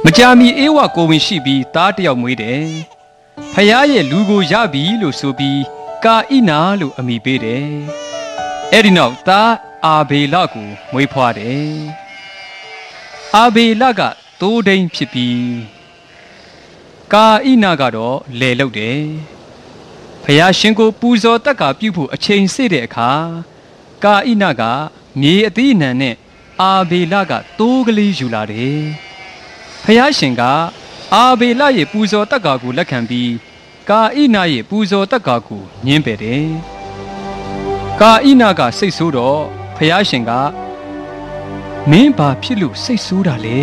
ကြမီအေးဝကိုဝင်ရှိပြီးသားတယောက်မွေးတယ်ဖယားရဲ့လူကိုရပြီလို့ဆိုပြီးကာဣနာလို့အမည်ပေးတယ်အဲ့ဒီနောက်သားအာဘေလကိုမွေးဖွားတယ်အာဘေလကသိုးဒိန်ဖြစ်ပြီးကာဣနာကတော့လယ်လုပ်တယ်ဖယားရှင်ကိုပူဇော်တက်ကပြုဖို့အချိန်စေ့တဲ့အခါကာဣနာကမြေအသီးအနှံနဲ့အာဘေလကသိုးကလေးယူလာတယ်ဖယားရှင်ကအာဘေလရဲ့ပူဇော်တက်ကကိုလက်ခံပြီးကာဣနာရဲ့ပူဇော်တက်ကကိုညှင်းပယ်တယ်ကာဣနာကစိတ်ဆိုးတော့ဖယားရှင်ကမင်းဘာဖြစ်လို့စိတ်ဆိုးတာလဲ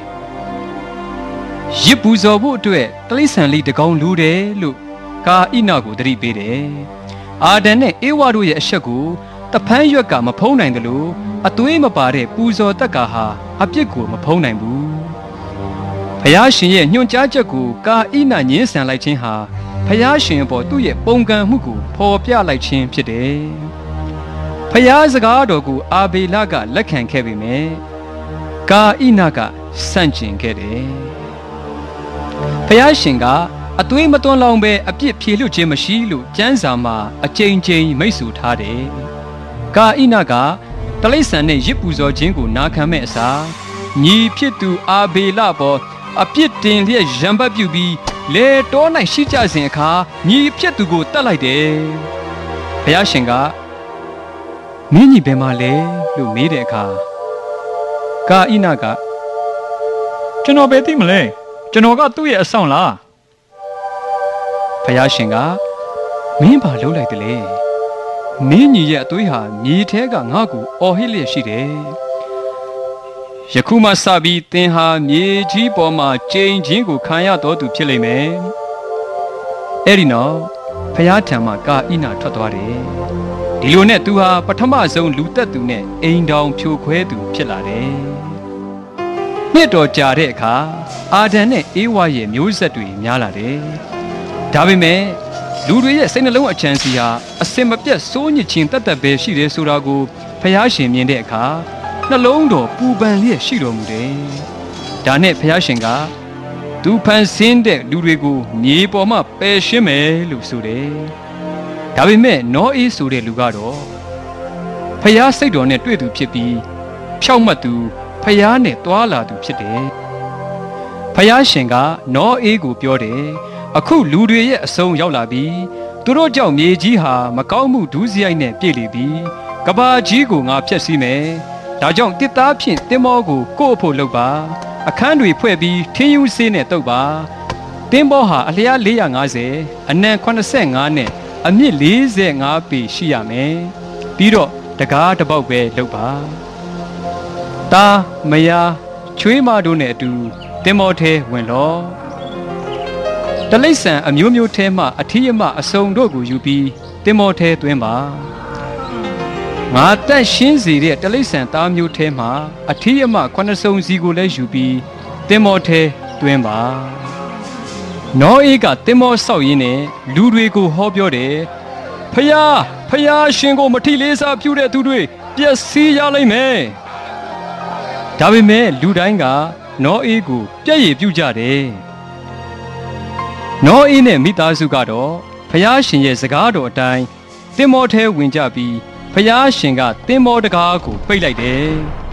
ရစ်ပူဇော်ဖို့အတွက်တိရစ္ဆာန်လေးတကောင်လိုတယ်လို့ကာဣနာကိုသတိပေးတယ်အာဒန်နဲ့အေဝါတို့ရဲ့အဆက်ကိုတဖန်းရွက်ကမဖုံးနိုင်တယ်လို့အသွေးမပါတဲ့ပူဇော်တက်ကဟာအပြစ်ကိုမဖုံးနိုင်ဘူးဖယားရှင်ရဲ့ညွှန်ကြားချက်ကိုကာဣနာညှင်းဆန်လိုက်ခြင်းဟာဖယားရှင်အပေါ်သူ့ရဲ့ပုံကံမှုကိုဖော်ပြလိုက်ခြင်းဖြစ်တယ်ဖယားစကားတော်ကိုအာဘေလကလက်ခံခဲ့ပေမဲ့ကာဣနာကဆန့်ကျင်ခဲ့တယ်ဖယားရှင်ကအသွေးမသွန်းလောင်ပဲအပြစ်ဖြေလွတ်ခြင်းမရှိလို့ကျမ်းစာမှာအကြိမ်ကြိမ်မိတ်ဆွထားတယ်ကာဣနာကတလိษံနဲ့ရစ်ပူဇော်ခြင်းကိုနာခံမဲ့အစားညီဖြစ်သူအာဘေလပေါ်အပြစ်တင်လျက်ရံပတ်ပြုပြီးလေတော၌ရှိကြစဉ်အခါညီဖြစ်သူကိုတတ်လိုက်တယ်ဘုရားရှင်ကမင်းညီဘယ်မှာလဲလို့မေးတဲ့အခါကာဣနာကကျွန်တော်ပဲသိမလဲကျွန်တော်ကသူ့ရဲ့အဆောင်လားဘုရားရှင်ကမင်းဘာလုပ်လိုက်တယ်လဲမင်းညီရဲ့အသွေးဟာမြေထဲကငါ့ကိုအော်ဟစ်လျက်ရှိတယ်ယခုမှစပြီးသင်ဟာမြေကြီးပေါ်မှာကျိန်ချင်းကိုခံရတော်သူဖြစ်လိမ့်မယ်အဲ့ဒီနောက်ဖယားထံမှကာဣနာထွက်သွားတယ်ဒီလိုနဲ့သူဟာပထမဆုံးလူသက်သူနဲ့အိမ်တောင်ဖြိုခွဲသူဖြစ်လာတယ်နှစ်တော်ကြာတဲ့အခါအာဒန်နဲ့အေဝါရဲ့မျိုးဆက်တွေများလာတယ်ဒါပေမဲ့လူတွေရဲ့စိတ်နှလုံးအချမ်းစီဟာအစင်မပြတ်စိုးညစ်ခြင်းတတ်တတ်ပဲရှိတယ်ဆိုတာကိုဖယားရှင်မြင်တဲ့အခါနှလုံးတော်ပူပန်လျက်ရှိတော်မူတယ်။ဒါနဲ့ဘုရားရှင်ကသူဖန်ဆင်းတဲ့လူတွေကိုမြေပေါ်မှာပယ်ရှင်းမယ်လို့ဆိုတယ်။ဒါပေမဲ့နောအေးဆိုတဲ့လူကတော့ဘုရားစိတ်တော်နဲ့တွေ့သူဖြစ်ပြီးဖြောက်မှတ်သူဘုရားနဲ့တွာလာသူဖြစ်တယ်။ဘုရားရှင်ကနောအေးကိုပြောတယ်အခုလူတွေရဲ့အဆုံးရောက်လာပြီးသူတို့ကြောင့်မြေကြီးဟာမကောင်းမှုဒုစရိုက်နဲ့ပြည့်လေပြီးကဘာကြီးကိုငါဖျက်ဆီးမယ်ဒါကြောင့်တစ်သားဖြင့်တင်မောကိုကို့ဖို့လုပ်ပါအခန်းတွေဖွဲ့ပြီးထင်းယူဆေးနဲ့တုပ်ပါတင်မောဟာအလျား450အနံ85နဲ့အမြင့်45ပေရှိရမယ်ပြီးတော့တကားတစ်ပေါက်ပဲလုပ်ပါတာမယားချွေးမတို့နဲ့အတူတင်မောထဲဝင်လောတလိษံအမျိုးမျိုးထဲမှအထီးအမအစုံတို့ကိုယူပြီးတင်မောထဲသွင်းပါငါတက်ရှင်းစေတဲ့တလိษံသားမျိုးထဲမှာအထီးအမ9စုံစီကိုလည်းယူပြီးတင်မောထဲတွင်းပါနောအေးကတင်မောဆောက်ရင်းနဲ့လူတွေကိုဟောပြောတယ်ဖယားရှင်ကိုမထီလေးစားပြုတဲ့သူတွေပျက်စီးရလိမ့်မယ်ဒါပေမဲ့လူတိုင်းကနောအေးကိုပြည့်ရည်ပြုကြတယ်နောအေးနဲ့မိသားစုကတော့ဖယားရှင်ရဲ့စကားတော်အတိုင်းတင်မောထဲဝင်ကြပြီးဖယားရှင်ကတင်မောတကားကိုပိတ်လိုက်တယ်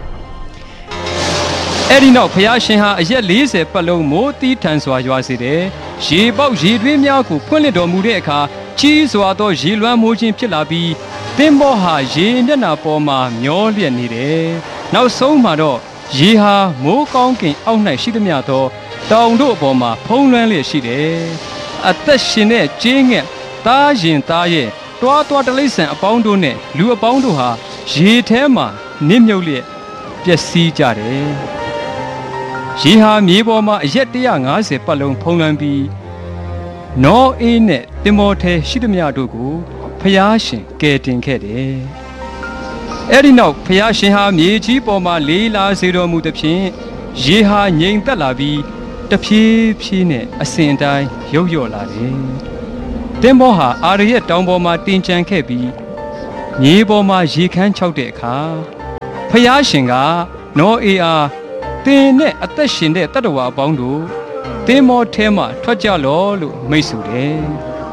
အဲ့ဒီနောက်ဖယားရှင်ဟာအရက်40ပတ်လုံးမိုးတီးထန်စွာရွာစေတယ်ရေပေါက်ရေတွင်းများကိုဖွင့်လှစ်တော်မူတဲ့အခါကြီးစွာသောရေလွှမ်းမိုးခြင်းဖြစ်လာပြီးတင်မောဟာရေမျက်နှာပေါ်မှာမျောလျက်နေတယ်နောက်ဆုံးမှာတော့ရေဟာမိုးကောင်းကင်အောက်၌ရှိသမျှသောတောင်တို့အပေါ်မှာဖုံးလွှမ်းလျက်ရှိတယ်အသက်ရှင်တဲ့ကျေးငှက်သားရင်သားရဲ့တွားတလိษံအပေါင်းတို့နဲ့လူအပေါင်းတို့ဟာရေထဲမှာနစ်မြုပ်လျက်ပျက်စီးကြတယ်ရေဟာမြေပေါ်မှာအရက်150ပတ်လုံးဖုံးလွှမ်းပြီးနောအေးနဲ့တင်မောထဲရှိသမျှတို့ကိုဖယားရှင်ကယ်တင်ခဲ့တယ်အဲ့ဒီနောက်ဖယားရှင်ဟာမြေကြီးပေါ်မှာလေးလာစေတော်မူသဖြင့်ရေဟာငြိမ်သက်လာပြီးတဖြည်းဖြည်းနဲ့အစဉ်တိုင်းရုပ်လျော့လာတယ်တင်မောဟာအာရရဲ့တောင်ပေါ်မှာတင်ချန်ခဲ့ပြီးမြေပေါ်မှာရေခမ်းချောက်တဲ့အခါဖယားရှင်ကနောအေးအားတင်းနဲ့အသက်ရှင်တဲ့တတ္တဝါအပေါင်းတို့တင်းမောထဲမှထွက်ကြလောလို့မိတ်ဆိုတယ်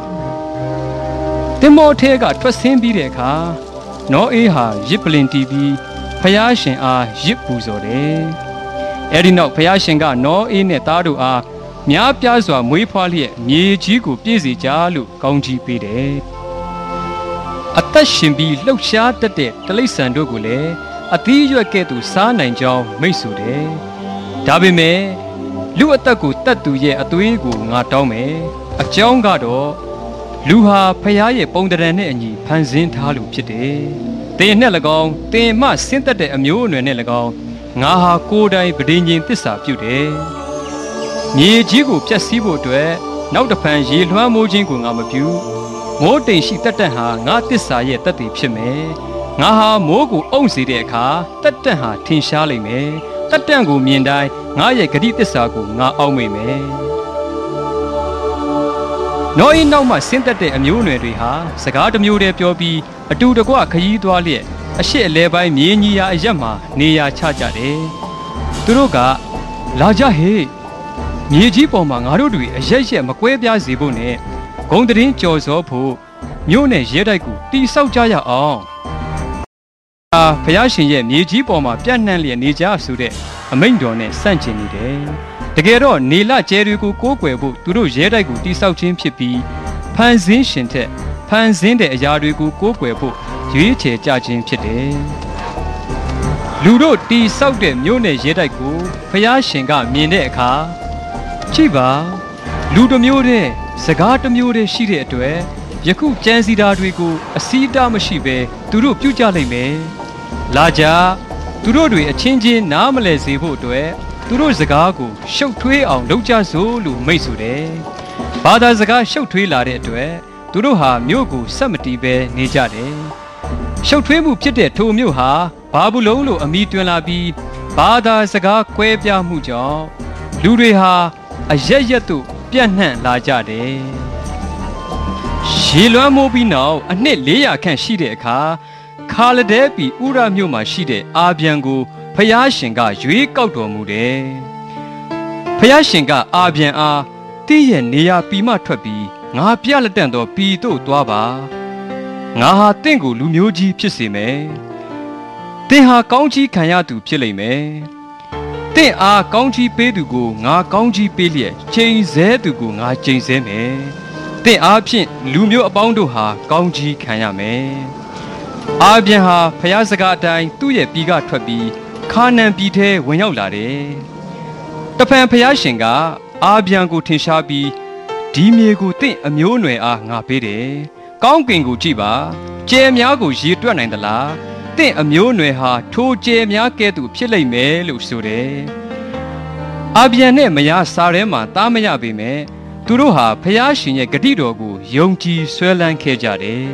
တင်းမောထဲကထွက်ဆင်းပြီးတဲ့အခါနောအေးဟာရစ်ပလင်တီးပြီးဖယားရှင်အားရစ်ပူဇော်တယ်အဲ့ဒီနောက်ဖယားရှင်ကနောအေးနဲ့သားတို့အားများပြားစွာမွေးဖွားလျက်မြေကြီးကိုပြည့်စေကြလို့ကောင်းကြီးပေးတယ်အသက်ရှင်ပြီးလှုပ်ရှားတတ်တဲ့တိရစ္ဆာန်တို့ကိုလည်းအသီးရွက်ကဲ့သို့စားနိုင်ကြောင်းမိတ်ဆိုတယ်ဒါပေမဲ့လူအသက်ကိုတတ်သူရဲ့အသွေးကိုငါတောင်းမယ်အကြောင်းကတော့လူဟာဖယားရဲ့ပုံတရံနဲ့အညီဖန်ဆင်းထားလို့ဖြစ်တယ်တင်နဲ့၎င်းတင်မှဆင်းသက်တဲ့အမျိုးအနွယ်နဲ့၎င်းငါဟာကိုယ်တိုင်ဗဒိညင်သစ္စာပြုတယ်မြေကြီးကိုဖျက်ဆီးဖို့အတွက်နောက်တစ်ဖန်ရေလွှမ်းမိုးခြင်းကိုငါမပြုမိုးတိမ်ရှိတတ်တတ်ဟာငါသစ္စာရဲ့တတ်တည်ဖြစ်မယ်ငါဟာမိုးကိုအုံစေတဲ့အခါတတ်တတ်ဟာထင်ရှားလိမ့်မယ်တတ်တတ်ကိုမြင်တိုင်းငါရဲ့ဂတိသစ္စာကိုငါအောက်မေ့မယ်နောအေးနောက်မှဆင်းသက်တဲ့အမျိုးအနွယ်တွေဟာစကားတစ်မျိုးတည်းပြောပြီးအတူတကွခရီးသွားလျက်အရှိအလဲပိုင်းမြေကြီးရာအရက်မှာနေရာချကြတယ်သူတို့ကလာကြဟေ့မြေကြီးပေါ်မှာငါတို့တွေအရက်ရက်မကွဲပြားစေဖို့နဲ့ဂုံတရင်ကြော်စောဖို့မြို့နယ်ရဲတိုက်ကိုတီဆောက်ကြရအောင်ဘုရားရှင်ရဲ့မြေကြီးပေါ်မှာပြန့်နှံ့လျက်နေကြဆိုတဲ့အမိန့်တော်နဲ့ဆန့်ကျင်နေတယ်တကယ်တော့နေလကျဲတွေကိုကိုးကွယ်ဖို့သူတို့ရဲတိုက်ကိုတီဆောက်ခြင်းဖြစ်ပြီးဖန်ဆင်းရှင်ထက်ဖန်ဆင်းတဲ့အရာတွေကိုကိုးကွယ်ဖို့ရွေးချယ်ကြခြင်းဖြစ်တယ်လူတို့တီဆောက်တဲ့မြို့နယ်ရဲတိုက်ကိုဘုရားရှင်ကမြင်တဲ့အခါကြည့်ပါလူတစ်မျိုးတည်းစကားတစ်မျိုးတည်းရှိတဲ့အတွက်ယခုကြံစီတာတွေကိုအစည်းအတားမရှိဘဲသူတို့ပြုကြလိမ့်မယ်လာကြသူတို့တွေအချင်းချင်းနားမလဲစေဖို့အတွက်သူတို့စကားကိုရှုပ်ထွေးအောင်လုပ်ကြစို့လို့မိတ်ဆိုတယ်ဘာသာစကားရှုပ်ထွေးလာတဲ့အတွက်သူတို့ဟာမြို့ကိုဆက်မတီးပဲနေကြတယ်ရှုပ်ထွေးမှုဖြစ်တဲ့ထိုမြို့ဟာဘာဘူးလုံလို့အမိတွင်လာပြီးဘာသာစကားကွဲပြားမှုကြောင့်လူတွေဟာအရက်ရက်တို့ပြန့်နှံ့လာကြတယ်ရေလွှမ်းမိုးပြီးနောက်အနှစ်400ခန့်ရှိတဲ့အခါခါလဒဲပီဥရမြို့မှာရှိတဲ့အာဗျံကိုဖယားရှင်ကရွေးကောက်တော်မူတယ်ဖယားရှင်ကအာဗျံအားတင့်ရဲ့နေရာပီမှထွက်ပြီးငါပြလက်တန့်သောပီတို့သွားပါငါဟာတင့်ကိုလူမျိုးကြီးဖြစ်စေမယ်တင်ဟာကောင်းကြီးခံရသူဖြစ်လိမ့်မယ်တင့်အားကောင်းကြီးပေးသူကိုငါကောင်းကြီးပေးလျက်ချိန်ဆသူကိုငါချိန်ဆမယ်တင့်အားဖြင့်လူမျိုးအပေါင်းတို့ဟာကောင်းကြီးခံရမယ်အာဗျံဟာဖယားစကားအတိုင်းသူ့ရဲ့ပြည်ကထွက်ပြီးခါနန်ပြည်ထဲဝင်ရောက်လာတယ်တဖန်ဖယားရှင်ကအာဗျံကိုထင်ရှားပြီးဒီမြေကိုတင့်အမျိုးအနွယ်အားငါပေးတယ်ကောင်းကင်ကိုကြည့်ပါကျဲများကိုရေတွက်နိုင်သလားတင့်အမျိုးအနွယ်ဟာထိုကျဲများကဲ့သို့ဖြစ်လိမ့်မယ်လို့ဆိုတယ်အာဗျံနဲ့မယားစားထဲမှာသားမရပေမဲ့သူတို့ဟာဖယားရှင်ရဲ့ဂတိတော်ကိုယုံကြည်ဆွဲလန်းခဲ့ကြတယ်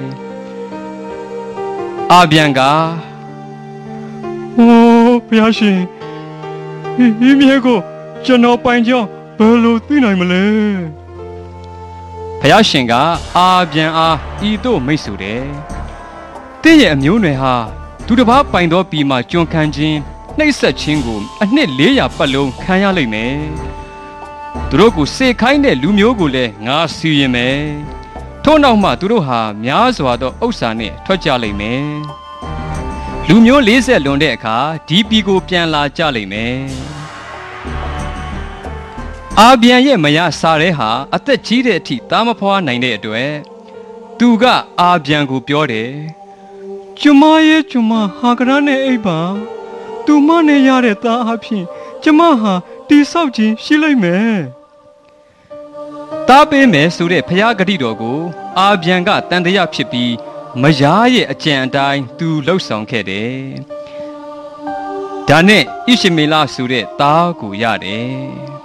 အာဗျံကဟိုးဘုရားရှင်ဒီမြေကိုကျွန်တော်ပိုင်ကြောင်းဘယ်လိုသိနိုင်မလဲဘုရားရှင်ကအာဗျံအားဤသို့မိတ်ဆိုတယ်တင့်ရဲ့အမျိုးအနွယ်ဟာသူတစ်ပါးပိုင်သောပြည်မှာကျွန်ခံခြင်းနှိပ်စက်ခြင်းကိုအနှစ်400ပတ်လုံးခံရလိမ့်မယ်သူတို့ကိုစေခိုင်းတဲ့လူမျိုးကိုလည်းငါစီရင်မယ်ထို့နောက်မှသူတို့ဟာများစွာသောဥစ္စာနဲ့ထွက်ကြလိမ့်မယ်လူမျိုး40လွန်တဲ့အခါဒီပြည်ကိုပြန်လာကြလိမ့်မယ်အာဗျံရဲ့မယားစာရဲဟာအသက်ကြီးတဲ့အထိသားမဖွားနိုင်တဲ့အတွက်သူကအာဗျံကိုပြောတယ်ကျမရဲ့ကျမဟာကရနဲ့အိပ်ပါသူမနဲ့ရတဲ့သားအဖြစ်ကျမဟာတိဆောက်ခြင်းရှိလိမ့်မယ်တားပေးမယ်ဆိုတဲ့ဖျားဂတိတော်ကိုအာဗျံကတန်တရားဖြစ်ပြီးမယားရဲ့အကြံအတိုင်းသူလှုပ်ဆောင်ခဲ့တယ်ဒါနဲ့ဣရှမေလဆိုတဲ့သားကိုရတယ်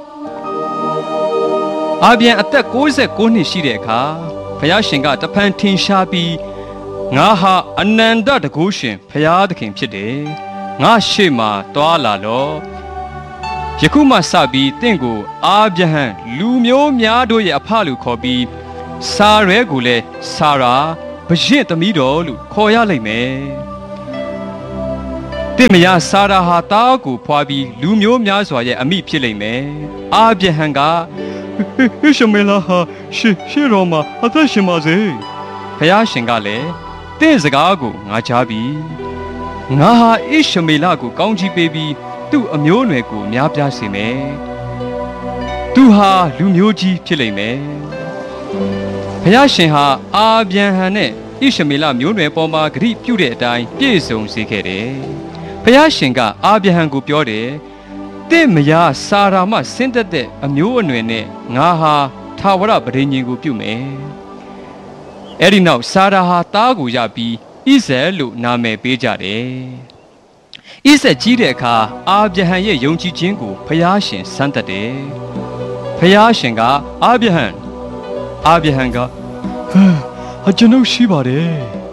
အာဗျံအသက်69နှစ်ရှိတဲ့အခါဘုရားရှင်ကတဖန်ထင်ရှားပြီးငါဟာအနန္တတကုရှင်ဘုရားသခင်ဖြစ်တယ်ငါရှေ့မှာတွာလာလောယခုမှစပြီးတင့်ကိုအာဗျဟံလူမျိုးများတို့ရဲ့အဖလို့ခေါ်ပြီးစာရဲကိုလည်းစာရာဘရင့်သမီးတော်လို့ခေါ်ရလိမ့်မယ်တင့်မယားစာရာဟာတားကိုဖွာပြီးလူမျိုးများစွာရဲ့အမိဖြစ်လိမ့်မယ်အာဗြဟံကဣရှမေလဟာရှေတော်မှာအသက်ရှင်ပါစေဖယားရှင်ကလည်းတင့်စကားကိုငါချပြီငါဟာဣရှမေလကိုကောင်းချီးပေးပြီးသူ့အမျိုးအနွယ်ကိုများပြားစေမယ်သူဟာလူမျိုးကြီးဖြစ်လိမ့်မယ်ဖယားရှင်ဟာအာဗြဟံနဲ့ဣရှမေလမျိုးနွယ်ပေါ်မှာဂရုပြုတဲ့အတိုင်းပြည့်စုံစေခဲ့တယ်ဖယားရှင်ကအာဗြဟံကိုပြောတယ်တင့်မယားစာရာမှဆင်းသက်တဲ့အမျိုးအနွယ်နဲ့ငါဟာထာဝရပဋိညာဉ်ကိုပြုမယ်အဲ့ဒီနောက်စာရာဟာတားကိုရပြီးဣဇက်လို့နာမည်ပေးကြတယ်ဣဇက်ကြီးတဲ့အခါအာဗြဟံရဲ့ယုံကြည်ခြင်းကိုဖယားရှင်စမ်းသပ်တယ်ဖယားရှင်ကအာဗြဟံကကျွန်ုပ်ရှိပါတယ်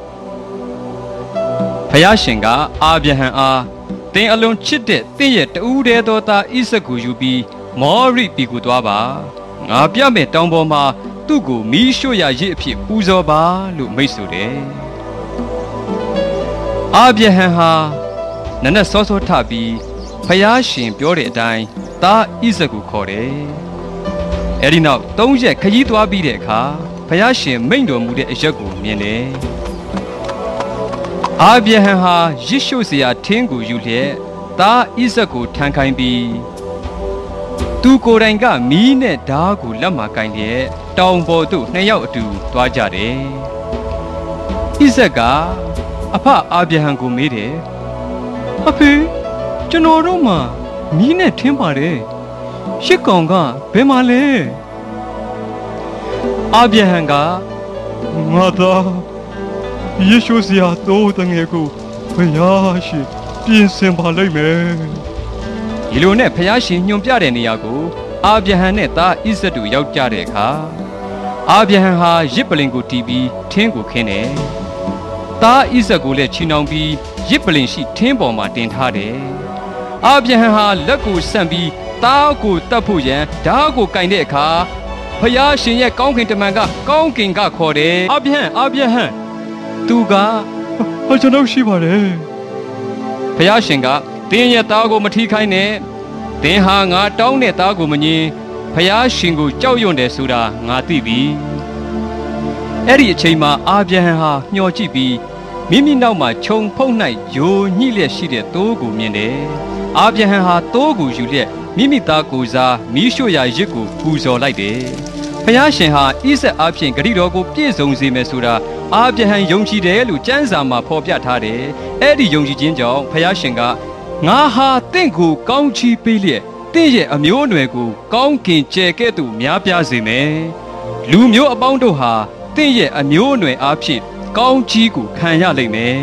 ဖယားရှင်ကအာဗြဟံအားသင်အလွန်ချစ်တဲ့သင်ရဲ့တူးတဲ့သောသားဣဇက်ကိုယူပြီးမောရိပြည်ကိုသွားပါငါပြမဲ့တောင်ပေါ်မှာသူ့ကိုမီးရှို့ရရစ်အဖြစ်ပူဇော်ပါလို့မိတ်ဆိုတယ်အာဗြဟံဟာနနက်စောစောထပြီးဖယားရှင်ပြောတဲ့အတိုင်းသားဣဇက်ကိုခေါ်တယ်အဲ့ဒီနောက်3ရက်ခရီးသွားပြီးတဲ့အခါဖယားရှင်မိန့်တော်မူတဲ့အရက်ကိုမြင်တယ်အာဗြဟံဟာရစ်ရှို့เสียထင်းကိုယူလျက်သားဣဇက်ကိုထမ်းခိုင်းပြီးသူကိုယ်တိုင်ကမီးနဲ့ဓားကိုလက်မှာကင်လျက်တောင်ပေါ်သို့2ယောက်အတူသွားကြတယ်ဣဇက်ကအဖအာဗြဟံကိုမေးတယ်အဖေကျွန်တော်တို့မှာမီးနဲ့ထင်းပါတယ်ရှစ်ကောင်ကဘယ်မှာလဲအာဗြဟံကငါသားယေရှုစရာတိုးတငယ်ကိုဖယားရှင်ပြင်ဆင်ပါလိမ့်မယ်ဒီလိုနဲ့ဖယားရှင်ညွှန်ပြတဲ့နေရာကိုအာဗြဟံနဲ့သားဣဇက်တို့ရောက်ကြတဲ့အခါအာဗြဟံဟာရစ်ပလင်ကိုတီးပြီးထင်းကိုခင်းတယ်သားဣဇက်ကိုလည်းချီနှောင်ပြီးရစ်ပလင်ရှိထင်းပေါ်မှာတင်ထားတယ်အာဗြဟံဟာလက်ကိုဆန့်ပြီးသားကိုတတ်ဖို့ရန်ဓားကိုကင်တဲ့အခါဖယားရှင်ရဲ့ကောင်းကင်တမန်ကကောင်းကင်ကခေါ်တယ်အာဗြဟံသူကကျွန်တော်ရှိပါတယ်ဖယားရှင်ကတင်းရဲ့သားကိုမထီးခိုင်းနဲ့တင်းဟာငါတောင်းတဲ့သားကိုမငြင်းဖယားရှင်ကိုကြောက်ရွံ့တယ်ဆိုတာငါသိပြီအဲ့ဒီအချိန်မှာအာဗြဟံဟာမျှော်ကြည့်ပြီးမိမိနောက်မှာခြုံဖုံး၌ယိုညှိလျက်ရှိတဲ့သိုးကိုမြင်တယ်အာဗြဟံဟာသိုးကိုယူလျက်မိမိသားကိုစားမီးရှို့ရာရစ်ကိုပူဇော်လိုက်တယ်ဖယားရှင်ဟာဣဇက်အဖျင်ဂရိတော်ကိုပြည့်စုံစေမယ်ဆိုတာအာဗြဟံယုံကြည်တယ်လို့ကျမ်းစာမှာဖော်ပြထားတယ်အဲ့ဒီယုံကြည်ခြင်းကြောင့်ဖယားရှင်ကငါဟာတင့်ကိုကောင်းချီးပေးလျက်တင့်ရဲ့အမျိုးအနွယ်ကိုကောင်းကင်ကျယ်ကဲ့သို့များပြားစေမယ်လူမျိုးအပေါင်းတို့ဟာတင့်ရဲ့အမျိုးအနွယ်အားဖြင့်ကောင်းချီးကိုခံရလိမ့်မယ်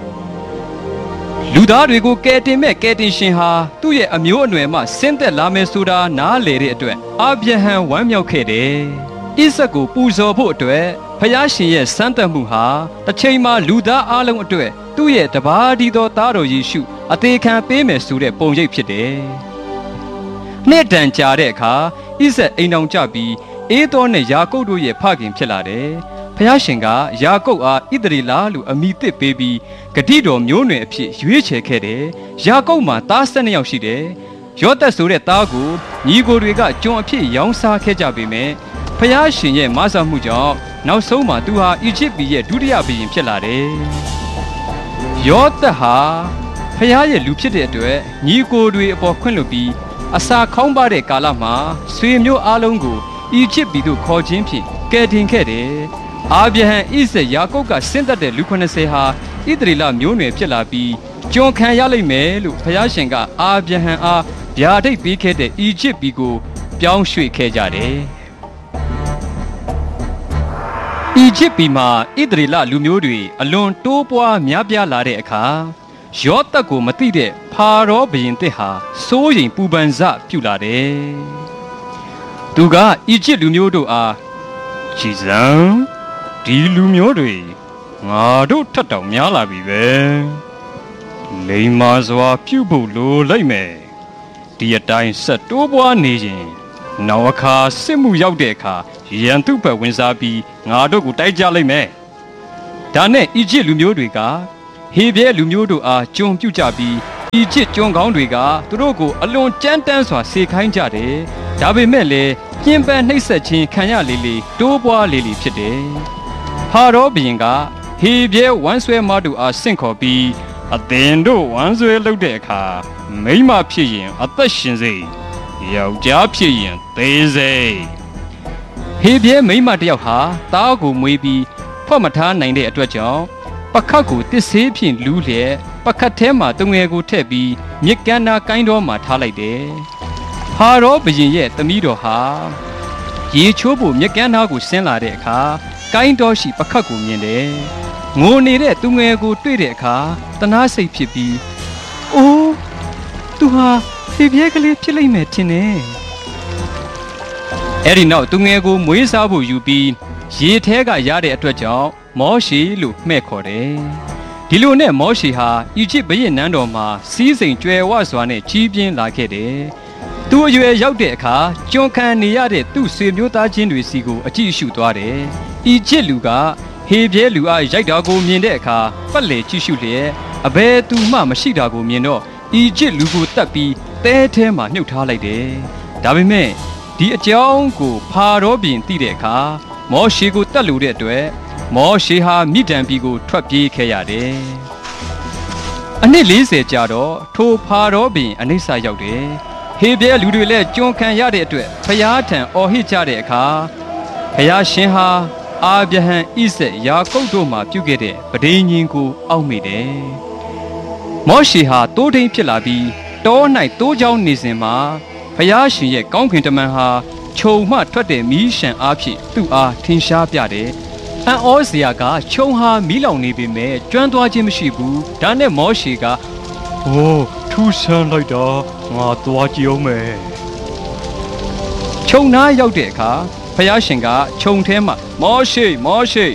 လူသားတွေကိုကယ်တင်မဲ့ကယ်တင်ရှင်ဟာသူ့ရဲ့အမျိုးအနွယ်မှဆင်းသက်လာမယ်ဆိုတာနားလေတဲ့အတွက်အာဗြဟံဝမ်းမြောက်ခဲ့တယ်ဣဇက်ကိုပူဇော်ဖို့အတွက်ဖယားရှင်ရဲ့စမ်းသပ်မှုဟာတစ်ချိန်မှာလူသားအလုံးအတွက်သူ့ရဲ့တပါးဒီသောသားတော်ယေရှုအသေးခံပေးမယ်ဆိုတဲ့ပုံရိပ်ဖြစ်တယ်နှစ်တန်ကြာတဲ့အခါဣဇက်အိမ်တော်ကြပြီးအေးသောနဲ့ယာကုပ်တို့ရဲ့ဖခင်ဖြစ်လာတယ်ဖယားရှင်ကယာကုပ်အားဣသရေလလို့အမည်သစ်ပေးပြီးဂတိတော်မျိုးနွယ်အဖြစ်ရွေးချယ်ခဲ့တယ်ယာကုပ်မှာသား12ယောက်ရှိတယ်ယောသက်ဆိုတဲ့သားကိုညီကိုတွေကကျွန်အဖြစ်ရောင်းစားခဲ့ကြပေမဲ့ဖယားရှင်ရဲ့မဆာမှုကြောင့်နောက်ဆုံးမှာသူဟာအီဂျစ်ပြည်ရဲ့ဒုတိယဘုရင်ဖြစ်လာတယ်ယောသက်ဟာဖယားရဲ့လူဖြစ်တဲ့အတွက်ညီကိုတွေအပေါ်ခွင့်လွှတ်ပြီးအစာခေါင်းပါတဲ့ကာလမှာဆွေမျိုးအလုံးကိုအီဂျစ်ပြည်သို့ခေါ်ခြင်းဖြင့်ကယ်တင်ခဲ့တယ်အာဗြဟံဣဇက်ယာကုပ်ကဆင်းသက်တဲ့လူ90ဟာဣသရေလမျိုးနွယ်ဖြစ်လာပြီးကျွန်ခံရလိမ့်မယ်လို့ဖယားရှင်ကအာဗြဟံအားဗျာဒိတ်ပေးခဲ့တဲ့အီဂျစ်ပြည်ကိုပြောင်းရွှေ့ခဲ့ကြတယ်အီဂျစ်ပြည်မှာဣသရေလလူမျိုးတွေအလွန်တိုးပွားများပြားလာတဲ့အခါယောသက်ကိုမသိတဲ့ဖာရောဘုရင်တစ်ဟာစိုးရိမ်ပူပန်စပြုလာတယ်သူကအီဂျစ်လူမျိုးတို့အားကြည်စံဒီလူမျိုးတွေငါတို့ထက်တောင်များလာပြီပဲလိမ္မာစွာပြုဖို့လိုလိုက်မယ်ဒီအတိုင်းဆက်တိုးပွားနေရင်နောက်အခါစစ်မှုရောက်တဲ့အခါရန်သူ့ဘက်ဝင်စားပြီးငါတို့ကိုတိုက်ကြလိမ့်မယ်ဒါနဲ့အီဂျစ်လူမျိုးတွေကဟေဘဲလူမျိုးတို့အားကြုံပြုတ်ကြပြီးဤချစ်ကျွန်းကောင်းတွေကသူတို့ကိုအလွန်ကြမ်းတမ်းစွာစေခိုင်းကြတယ်ဒါပေမဲ့လည်းကျင်းပန်းနှိပ်စက်ခြင်းခံရလေလေတိုးပွားလေလေဖြစ်တယ်ဖာရောဘုရင်ကဟေဘဲဝမ်းဆွဲမတို့အားဆင့်ခေါ်ပြီးအသင်တို့ဝမ်းဆွဲလုပ်တဲ့အခါမိန်းမဖြစ်ရင်အသက်ရှင်စေယောက်ျားဖြစ်ရင်သေစေဟေဘဲမိန်းမတစ်ယောက်ဟာသားကိုမွေးပြီးဖွက်မထားနိုင်တဲ့အတွက်ကြောင့်ပခတ်ကိုတစ်ဆေးဖြင့်လူးလျက်ပခတ်ထဲမှာတငယ်ကိုထည့်ပြီးမြစ်ကမ်းနာကိုင်းတော်မှာထားလိုက်တယ်။ဟာရောဘုရင်ရဲ့သမီးတော်ဟာရေချိုးဖို့မြစ်ကမ်းနာကိုဆင်းလာတဲ့အခါကိုင်းတော်ရှိပခတ်ကိုမြင်တယ်။ငိုနေတဲ့တငယ်ကိုတွေ့တဲ့အခါတနာစိတ်ဖြစ်ပြီးအိုးသူဟာဖေပြဲကလေးဖြစ်လိမ့်မယ်ထင်တယ်။အဲ့ဒီနောက်တငယ်ကိုမွေးစားဖို့ယူပြီးရေထဲကရတဲ့အတွက်ကြောင့်မောရှေလို့မှဲ့ခေါ်တယ်။ဒီလိုနဲ့မောရှေဟာအီဂျစ်ဘုရင်နန်းတော်မှာစီးစိမ်ကြွယ်ဝစွာနဲ့ကြီးပြင်းလာခဲ့တယ်။သူအရွယ်ရောက်တဲ့အခါကျွန်းခံနေရတဲ့သူ့ဆွေမျိုးသားချင်းတွေစီကိုအကြည့်အရှုသွားတယ်။အီဂျစ်လူကဟေဘဲလူအားရိုက်တာကိုမြင်တဲ့အခါပတ်လေကြည့်ရှုလျက်အဘယ်သူမှမရှိတာကိုမြင်တော့အီဂျစ်လူကိုတတ်ပြီးတဲထဲမှာနှုတ်ထားလိုက်တယ်။ဒါပေမဲ့ဒီအကြောင်းကိုဖာရောဘုရင်သိတဲ့အခါမောရှေကိုတတ်လို့တဲ့အတွက်မောရှေဟာမိဒံပြည်ကိုထွက်ပြေးခဲ့ရတယ်။အနှစ်40ကြာတော့ထိုဖာရောဘုရင်အနိစ္စရောက်တယ်။ဟေဘဲလူတွေလည်းကျွန်းခံရတဲ့အတွက်ဖျားထံအော်ဟစ်ကြတဲ့အခါဖျားရှင်ဟာအာဗြဟံဣဇက်ယာကုပ်တို့မှပြုခဲ့တဲ့ပဋိညာဉ်ကိုအောက်မေ့တယ်။မောရှေဟာတိုးထိန်ဖြစ်လာပြီးတော၌တိုးချောင်းနေစဉ်မှာဖျားရှင်ရဲ့ကောင်းကင်တမန်ဟာခြုံမှထွက်တဲ့မီးရှံအားဖြင့်သူ့အားထင်ရှားပြတယ်။အံ့ဩစရာကခြုံဟာမီးလောင်နေပေမဲ့ကျွမ်းသွားခြင်းမရှိဘူး။ဒါနဲ့မောရှေကအိုးထူးဆန်းလိုက်တာငါသွားကြည့်အောင်မယ်။ခြုံနားရောက်တဲ့အခါဖျားရှင်ကခြုံထဲမှာမောရှေက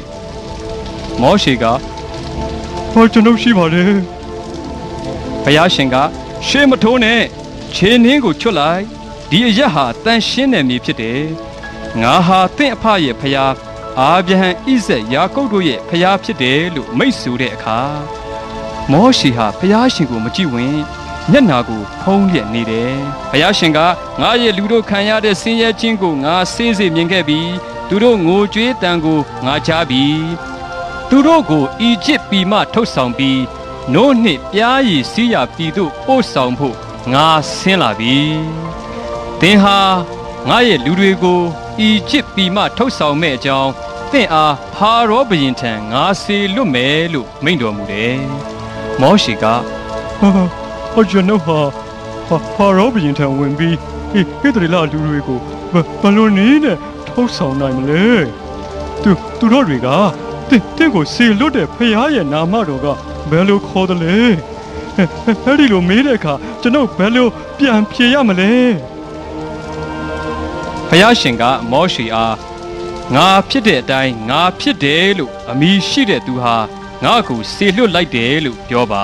ဟောကျွန်ုပ်ရှိပါလေ။ဖျားရှင်ကရှေးမထိုးနဲ့ခြေနှင်းကိုချွတ်လိုက်ဒီအရက်ဟာတန်ရှင်းတဲ့မြေဖြစ်တယ်။ငါဟာသင့်အဖရဲ့ဖျားအာဗြဟံဣဇက်ယာကုပ်တို့ရဲ့ဖျားဖြစ်တယ်လို့မိတ်ဆိုတဲ့အခါမောရှေဟာဖျားရှင်ကိုမကြည့်ဝင်မျက်နာကိုဖုံးလျက်နေတယ်။ဖျားရှင်ကငါရဲ့လူတို့ခံရတဲ့ဆင်းရဲခြင်းကိုငါစေးစေမြင်ခဲ့ပြီးသူတို့ငိုကြွေးတန်ကိုငါကြားပြီးသူတို့ကိုအီဂျစ်ပြည်မှထုတ်ဆောင်ပြီးနို့နှင့်ပြားရည်စီးရပြည်သို့ပို့ဆောင်ဖို့ငါဆင်းလာပြီ။သင်ဟာငါရဲ့လူတွေကိုအီဂျစ်ပြည်မှထုတ်ဆောင်မဲ့အကြောင်းသင်အားဖာရောဘုရင်ထံငါစေလွတ်မယ်လို့မိန့်တော်မူတယ်။မောရှေကဟောကျွန်ုပ်ဟာဖာရောဘုရင်ထံဝင်ပြီးဟေသရေလလူတွေကိုဘလို့နည်းနဲ့ထုတ်ဆောင်နိုင်မလဲသူတို့တွေကတင့်ကိုစေလွတ်တဲ့ဖခင်ရဲ့နာမတော်ကဘယ်လိုခေါ်တယ်လဲအဲ့ဒီလိုမေးတဲ့အခါကျွန်ုပ်ဘယ်လိုပြန်ဖြေရမလဲဖခင်ရှင်ကမောရှေအားငါဖြစ်တဲ့အတိုင်းငါဖြစ်တယ်လို့အမည်ရှိတဲ့သူဟာငါ့ကိုစေလွတ်လိုက်တယ်လို့ပြောပါ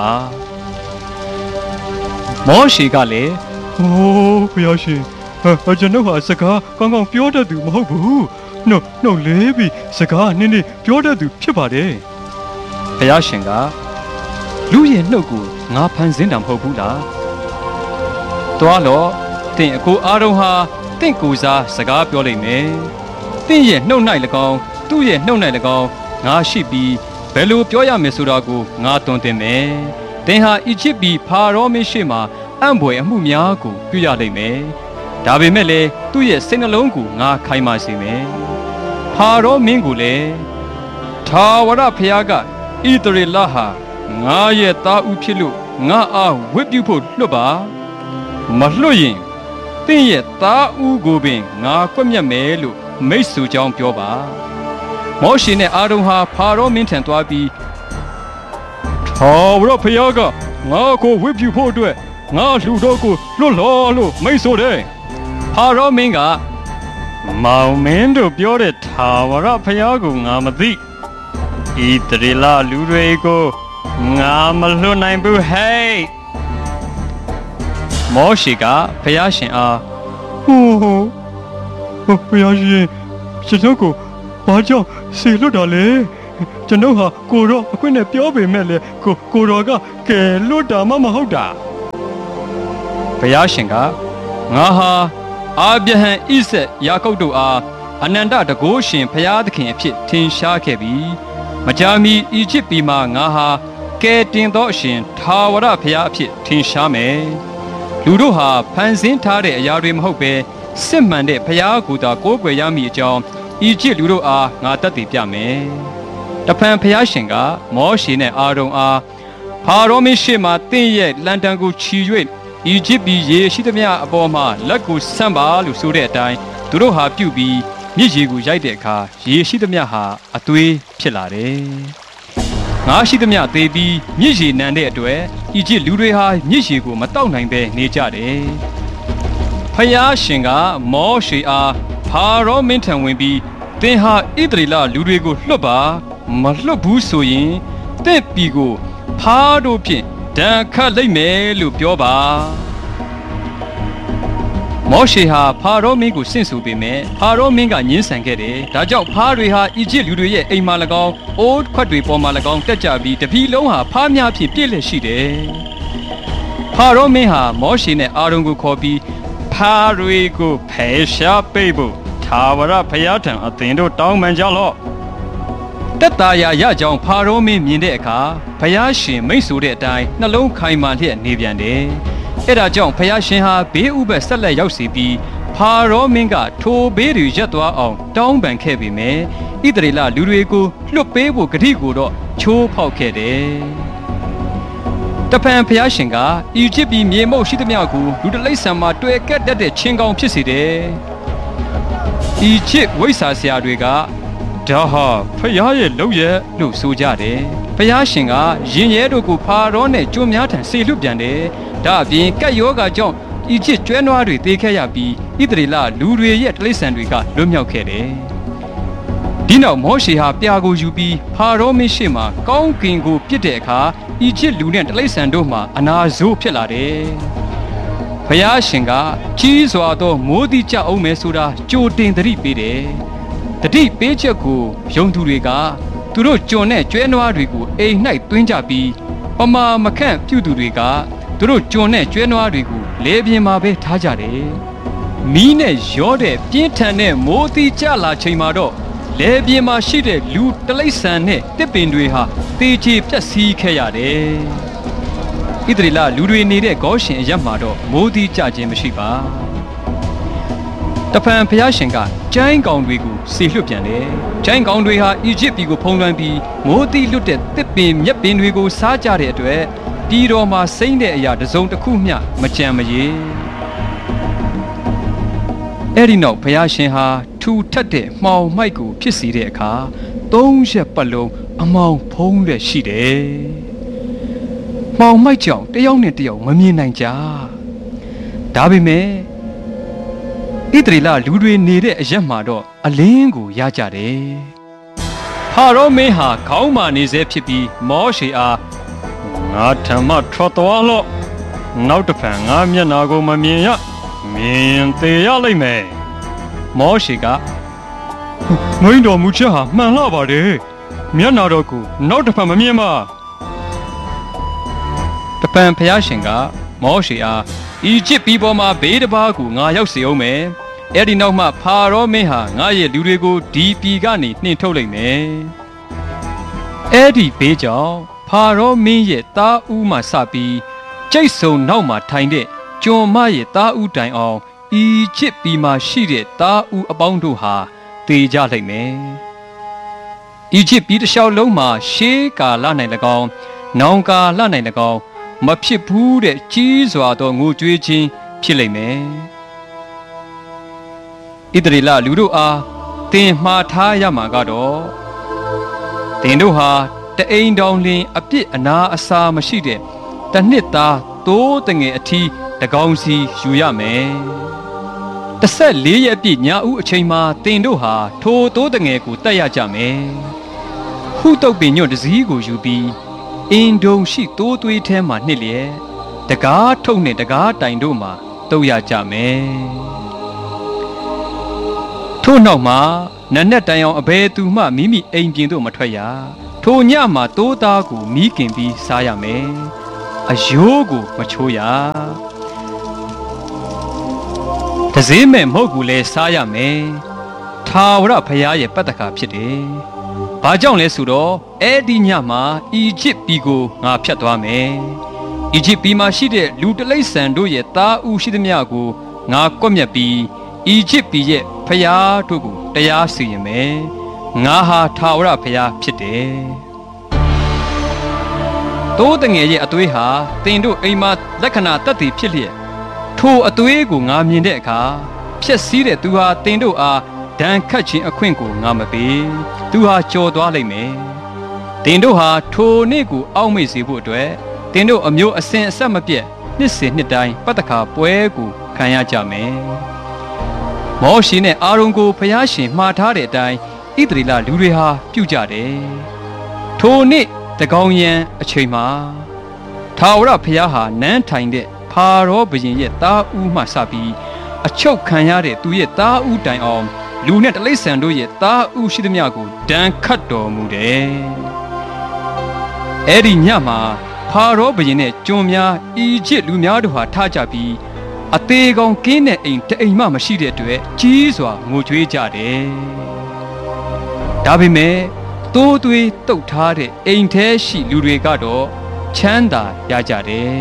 မောရှေကလည်းအိုးဖခင်ရှင်ကျွန်ုပ်ဟာစကားကောင်းကောင်းပြောတတ်သူမဟုတ်ဘူးနှုတ်လေးပြီးစကားနည်းနည်းပြောတတ်သူဖြစ်ပါတယ်ဖခင်ရှင်ကလူရဲ့နှုတ်ကိုငါဖန်ဆင်းတာမဟုတ်ဘူးလားတွားလို့တင့်အကိုအာရုံဟာတင့်ကိုစားစကားပြောလိမ့်မယ်တင့်ရဲ့နှုတ်၌၎င်းသူ့ရဲ့နှုတ်၌၎င်းငါရှိပြီးဘယ်လိုပြောရမလဲဆိုတာကိုငါတွင်တင်မယ်တင်ဟာအီဂျစ်ပြည်ဖာရောမင်းရှိမှအံ့ဖွယ်အမှုများကိုပြုရလိမ့်မယ်ဒါပေမဲ့လည်းသူ့ရဲ့စိတ်နှလုံးကိုငါခိုင်မာစေမယ်ဖာရောမင်းကိုလည်းထာဝရဘုရားကဣသရေလဟာငါရဲ့သားဦးဖြစ်လို့ငါအားဝတ်ပြုဖို့လွတ်ပါမလွတ်ရင်တင့်ရဲ့သားဦးကိုပင်ငါကွက်မြတ်မယ်လို့မိတ်ဆွေကြောင်းပြောပါမောရှေနဲ့အာရုံဟာဖာရောမင်းထံသွားပြီးထာဝရဘုရားကငါကိုဝတ်ပြုဖို့အတွက်ငါလူတော်ကိုလွတ်လောလို့မိတ်ဆိုတယ်ဖာရောမင်းကမောင်မင်းတို့ပြောတဲ့ထာဝရဘုရားကိုငါမသိဣသရေလလူတွေကိုငါမလွတ်နိုင်ဘူးဟဲ့မောရှေကဘုရားရှင်အားဘုရားရှင်ကျွန်တော်ကိုဘာကြောင့်စေလွတ်တာလဲကျွန်တော်ဟာကိုတော့အခွင့်နဲ့ပြောပေမဲ့လေကိုတော်ကကဲလွတ်တာမှမဟုတ်တာဘုရားရှင်ကငါဟာအာဗြဟံဣဇက်ယာကုပ်တို့အားအနန္တတကိုးရှင်ဘုရားသခင်အဖြစ်ထင်ရှားခဲ့ပြီးမကြာမီအီဂျစ်ပြည်မှာငါဟာကဲတင်သောအရှင်ထာဝရဘုရားအဖြစ်ထင်ရှားမယ်လူတို့ဟာဖန်ဆင်းထားတဲ့အရာတွေမဟုတ်ပဲစစ်မှန်တဲ့ဘုရားကိုယ်သာကိုးကွယ်ရမည်အကြောင်းအီဂျစ်လူတို့အားငါတတ်သိပြမယ်တဖန်ဘုရားရှင်ကမောရှေနဲ့အာရုံအားဖာရောမင်းရှေ့မှာတင့်ရဲ့လန်တန်ကိုချီ၍အီဂျစ်ပြည်ရေရှိသမျှအပေါ်မှာလက်ကိုဆန့်ပါလို့ဆိုတဲ့အတိုင်းသူတို့ဟာပြုတ်ပြီးမြစ်ရေကိုရိုက်တဲ့အခါရေရှိသမျှဟာအသွေးဖြစ်လာတယ်။ငါရှိသမျှသေပြီးမြစ်ရေနံတဲ့အတွက်အီဂျစ်လူတွေဟာမြစ်ရေကိုမတောက်နိုင်ပဲနေကြတယ်။ဖယားရှင်ကမောရှေအားဖာရောမင်းထံဝင်ပြီးသင်ဟာဣသရေလလူတွေကိုလွတ်ပါမလွတ်ဘူးဆိုရင်တင့်ပြည်ကိုဖားတို့ဖြင့်ဒဏ်ခတ်လိုက်မယ်လို့ပြောပါမောရှေဟာဖာရောမင်းကိုဆင့်ဆိုပေမဲ့ဖာရောမင်းကညှင်းဆန်ခဲ့တယ်ဒါကြောင့်ဖားတွေဟာအီဂျစ်လူတွေရဲ့အိမ်မှာ၎င်းအိုးခွက်တွေပေါ်မှာ၎င်းတက်ကြပြီးတပြည်လုံးဟာဖားများဖြင့်ပြည့်လည်ရှိတယ်ဖာရောမင်းဟာမောရှေနဲ့အာရုံကိုခေါ်ပြီးဖားတွေကိုဖယ်ရှားပေးဖို့ထာဝရဘုရားထံအသင်တို့တောင်းပန်ကြလော့တက်တာရရကြောင်းဖာရောမင်းမြင်တဲ့အခါဘုရားရှင်မိတ်ဆိုတဲ့အတိုင်းနှလုံးခိုင်မာလျက်နေပြန်တယ်အဲ့ဒါကြောင့်ဘုရားရှင်ဟာဘေးဥပတ်ဆက်လက်ရောက်စီပြီးဖာရောမင်းကထိုဘေးတွေရပ်သွားအောင်တောင်းပန်ခဲ့ပေမဲ့ဣသရေလလူတွေကိုလွတ်ပေးဖို့ဂတိကိုတော့ချိုးဖောက်ခဲ့တယ်တဖန်ဘုရားရှင်ကအီဂျစ်ပြည်မြေမုတ်ရှိသမျှကိုလူတလိษံမှာတွေ့ကက်တတ်တဲ့ချင်းကောင်ဖြစ်စေတယ်အီဂျစ်ဝိဆာဆရာတွေကဒါဟာဖယားရဲ့လုပ်ရက်လို့ဆိုကြတယ်။ဖယားရှင်ကရင်ရဲတို့ကိုဖာရောနဲ့ကြုံများထံဆေလွတ်ပြန်တယ်။ဒါအပြင်ကက်ယောဂါကြောင့်အီဂျစ်ကျွဲနွားတွေသေခဲ့ရပြီးဣသရေလလူတွေရဲ့တိရစ္ဆာန်တွေကလွတ်မြောက်ခဲ့တယ်။ဒီနောက်မောရှေဟာပြာကိုယူပြီးဖာရောမင်းရှေ့မှာကောင်းကင်ကိုပြစ်တဲ့အခါအီဂျစ်လူနဲ့တိရစ္ဆာန်တို့မှာအနာဆိုးဖြစ်လာတယ်။ဖယားရှင်ကကြီးစွာသောမိုးတိကျအောင်မယ်ဆိုတာကြိုတင်သတိပေးတယ်။တတိပေးချက်ကိုယုံသူတွေကသူတို့ကြုံတဲ့ကျွဲနွားတွေကိုအိမ်၌သွင်းကြပြီးပမာမခန့်ပြုသူတွေကသူတို့ကြုံတဲ့ကျွဲနွားတွေကိုလေပြင်းမှာပဲထားကြတယ်။မီးနဲ့ရောတဲ့ပြင်းထန်တဲ့မိုးတိကျလာချိန်မှာတော့လေပြင်းမှာရှိတဲ့လူတလိษံနဲ့တစ်ပင်တွေဟာတေချေပြက်စီးခဲ့ရတယ်။ဣသရေလလူတွေနေတဲ့ဂေါရှင်အရပ်မှာတော့မိုးတိကျခြင်းမရှိပါတဖန်ဘုရားရှင်ကကျိုင်းကောင်တွေကိုဆေလွတ်ပြန်တယ်။ကျိုင်းကောင်တွေဟာအီဂျစ်ပြည်ကိုဖုံးလွှမ်းပြီးမိုးတိလွတ်တဲ့တစ်ပင်မြက်ပင်တွေကိုစားကြတဲ့အတွက်ပြည်တော်မှာစိမ့်တဲ့အရာတစ်စုံတစ်ခုမျှမကြံမရေ။အဲ့ဒီနောက်ဘုရားရှင်ဟာထူထပ်တဲ့မှောင်မိုက်ကိုဖြစ်စေတဲ့အခါ3ရက်ပတ်လုံးအမောင်ဖုံးရွက်ရှိတယ်။မှောင်မိုက်ကြောင့်တယောက်နဲ့တယောက်မမြင်နိုင်ကြ။ဒါပေမဲ့ဣသရေလလူတွေနေတဲ့အရက်မှာတော့အလင်းကိုရကြတယ်။ဖာရောမင်းဟာခေါင်းမာနေစေဖြစ်ပြီးမောရှေအားငါထံမှထွက်သွားလော့။နောက်တစ်ဖန်ငါမျက်နာကိုမမြင်ရ။မြင်သေးရလိမ့်မယ်။မောရှေကမင်းတော်မူချက်ဟာမှန်လှပါတယ်။မျက်နာတော်ကိုနောက်တစ်ဖန်မမြင်ပါ။တပံဘုရားရှင်ကမောရှေအားအီဂျစ်ပြည်ပေါ်မှာဘေးတစ်ပါးကိုငါရောက်စေအောင်မယ်။အဲ့ဒီနောက်မှဖာရောမင်းဟာငါရဲ့လူတွေကိုဒီပြည်ကနေနှင်ထုတ်လိုက်မယ်။အဲ့ဒီဘေးကြောင့်ဖာရောမင်းရဲ့သားဦးမှစပြီးကျိတ်ဆုံနောက်မှာထိုင်တဲ့ကျွန်မရဲ့သားဦးတိုင်အောင်အီဂျစ်ပြည်မှာရှိတဲ့သားဦးအပေါင်းတို့ဟာသေကြလိမ့်မယ်။အီဂျစ်ပြည်တစ်လျှောက်လုံးမှာရှေးကာလ၌၎င်းနောင်ကာလ၌၎င်းမဖြစ်ဘူးတဲ့ကြီးစွာသောငိုကြွေးခြင်းဖြစ်လိမ့်မယ်။ဣသရေလလူတို့အားသင်မှားထားရမှာကတော့သင်တို့ဟာတအိမ်တောင်လင်အပြစ်အနာအစာမရှိတဲ့တနှစ်သားသိုးတငယ်အထီးတကောင်စီယူရမယ်။14ရက်ပြည့်ညဦးအချိန်မှာသင်တို့ဟာထိုသိုးတငယ်ကိုတတ်ရကြမယ်။ဟုတုတ်ပင်ညွန့်တစည်းကိုယူပြီးအင်ဒုံရှိသိုးသွေးထဲမှာနှစ်လျက်တကားထုတ်နဲ့တကားတိုင်တို့မှာတုပ်ရကြမယ်။ထို့နောက်မှာနတ်နဲ့တိုင်အောင်အဘယ်သူမှမိမိအိမ်ပြင်သို့မထွက်ရထိုညမှာတိုးသားကိုမိခင်ပြီးစားရမယ်အယိုးကိုမချိုးရတစည်းမဲ့မဟုတ်ဘူးလဲစားရမယ်ထာဝရဘုရားရဲ့ပတ္တကာဖြစ်တယ်ဘာကြောင့်လဲဆိုတော့အဲ့ဒီညမှာအီဂျစ်ပြည်ကိုငါဖျက်သွားမယ်အီဂျစ်ပြည်မှာရှိတဲ့လူတလိษံတို့ရဲ့သားဦးရှိသမျှကိုငါကွပ်မျက်ပြီးအီဂျစ်ပြည်ရဲ့ဖျားတို့ကိုတရားစီရင်မယ်ငါဟာထာဝရဘုရားဖြစ်တယ်တိုးတငယ်ရဲ့အသွေးဟာတင်တို့အိမ်မှာလက္ခဏာတက်တည်ဖြစ်လျက်ထိုအသွေးကိုငါမြင်တဲ့အခါဖြက်စီးတဲ့သူဟာတင်တို့အားဒဏ်ခတ်ခြင်းအခွင့်ကိုငါမပေးသူဟာကြော်သွားလိမ့်မယ်တင်တို့ဟာထိုနေ့ကိုအောက်မေ့စေဖို့အတွက်တင်တို့အမျိုးအစဉ်အဆက်မပြတ်နှစ်စဉ်နှစ်တိုင်းပတ္တခါပွဲကိုခံရကြမယ်မောရှေနဲ့အာရုန်ကိုဖျားရှင်မှားထားတဲ့အတိုင်းဣသရေလလူတွေဟာပြုကြတယ်ထိုနေ့တကောင်ရန်အချိန်မှာထာဝရဘုရားဟာနန်းထိုင်တဲ့ဖာရောဘုရင်ရဲ့သားဦးမှစပြီးအချုပ်ခံရတဲ့သူရဲ့သားဦးတိုင်အောင်လူနဲ့တလိษံတို့ရဲ့သားဦးရှိသမျှကိုဒဏ်ခတ်တော်မူတယ်အဲ့ဒီညမှာဖာရောဘုရင်နဲ့ကျွန်များအီဂျစ်လူများတို့ဟာထားကြပြီးအသေးကောင်ကင်းတဲ့အိမ်တအိမ်မှမရှိတဲ့အတွက်ကြီးစွာငိုကြွေးကြတယ်ဒါပေမဲ့တိုးသွေးတုတ်ထားတဲ့အိမ်ထဲရှိလူတွေကတော့ချမ်းသာရကြတယ်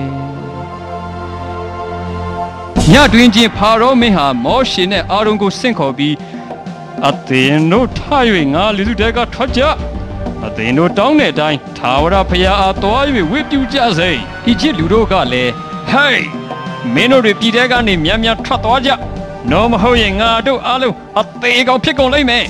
ညတွင်ချင်းဖာရောမင်းဟာမောရှေနဲ့အာရုန်ကိုဆင့်ခေါ်ပြီးအသင်တို့ထား၍ငါလူစုတဲကထွက်ကြအသင်တို့တောင်းတဲ့အတိုင်းထာဝရဘုရားအားသွား၍ဝတ်ပြုကြစေ။ဤချစ်လူတို့ကလည်းဟေးမင်းတို့ပြည်တဲကနေမြန်မြန်ထွက်သွားကြ။နော်မဟုတ်ရင်ငါတို့အားလုံးအသေးကောင်ဖြစ်ကုန်လိမ့်မယ်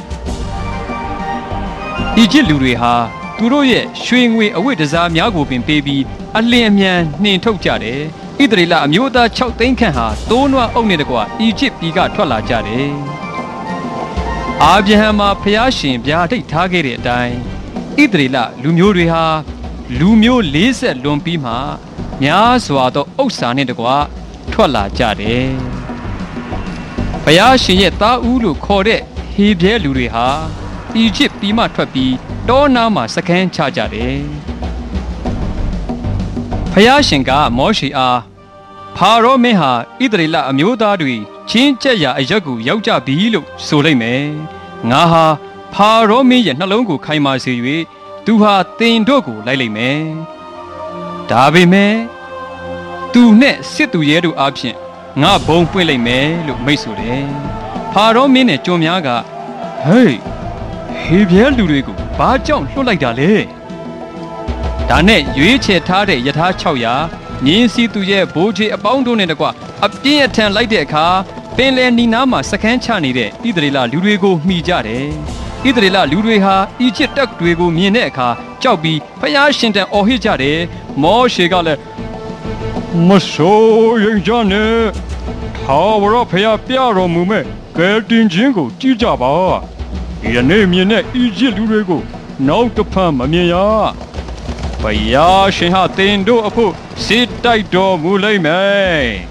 ။ဤချစ်လူတွေဟာသူတို့ရဲ့ရွှေငွေအဝတ်တစားများကိုပင်ပေးပြီးအလင်းအမြန်နှင်ထုတ်ကြတယ်။ဣသရေလအမျိုးသား6သိန်းခန့်ဟာတိုးနွားအုပ်နဲ့တကွအီဂျစ်ပြည်ကထွက်လာကြတယ်။အာဗြဟံမှာဖျားရှင်ဗျာဒိတ်ထားခဲ့တဲ့အတိုင်းဣသရေလလူမျိုးတွေဟာလူမျိုး40လွန်ပြီးမှများစွာသောဥစ္စာနဲ့တကွထွက်လာကြတယ်။ဘုရားရှင်ရဲ့သားဦးလို့ခေါ်တဲ့ဟေဘရဲလူတွေဟာအီဂျစ်ပြည်မှထွက်ပြီးတောနာမှာစခန်းချကြတယ်။ဘုရားရှင်ကမောရှေအားဖာရောမင်းဟာဣသရေလအမျိုးသားတွေချင်းကျက်ရာအရက်ကိုရောက်ကြပြီလို့ဆိုလိုက်မယ်။ငါဟာဖာရောမင်းရဲ့နှလုံးကိုခိုင်မာစေ၍သူဟာတင်တို့ကိုလိုက်လိုက်မယ်။ဒါပေမဲ့သူနဲ့စစ်သူရဲတို့အားဖြင့်ငါဘုံပွင့်လိုက်မယ်လို့မိတ်ဆိုတယ်။ဖာရောမင်းနဲ့ကျွန်များကဟေးဟေဘရဲလူတွေကိုဘာကြောင့်လွှတ်လိုက်တာလဲ။ဒါနဲ့ရွေးချယ်ထားတဲ့ယထာ600မြင်းစီသူရဲ့ဘိုးချေအပေါင်းတို့နဲ့တကွအပြင်းအထန်လိုက်တဲ့အခါပင်လယ်နီနားမှာစခန်းချနေတဲ့ဣသရေလလူတွေကိုမှီကြတယ်။ဣသရေလလူတွေဟာအီဂျစ်တပ်တွေကိုမြင်တဲ့အခါကြောက်ပြီးဖျားရှင်တန်အော်ဟစ်ကြတယ်။မောရှေကလည်းမဆိုးရင်ကြနဲ့ထာဝရဘုရားပြတော်မူမဲ့ကယ်တင်ခြင်းကိုကြည့်ကြပါ။ဒီနေ့မြင်တဲ့အီဂျစ်လူတွေကိုနောက်တစ်ဖန်မမြင်ရ။ဘုရားရှင်ဟာတင်တို့အဖို့စစ်တိုက်တော်မူလိမ့်မယ်။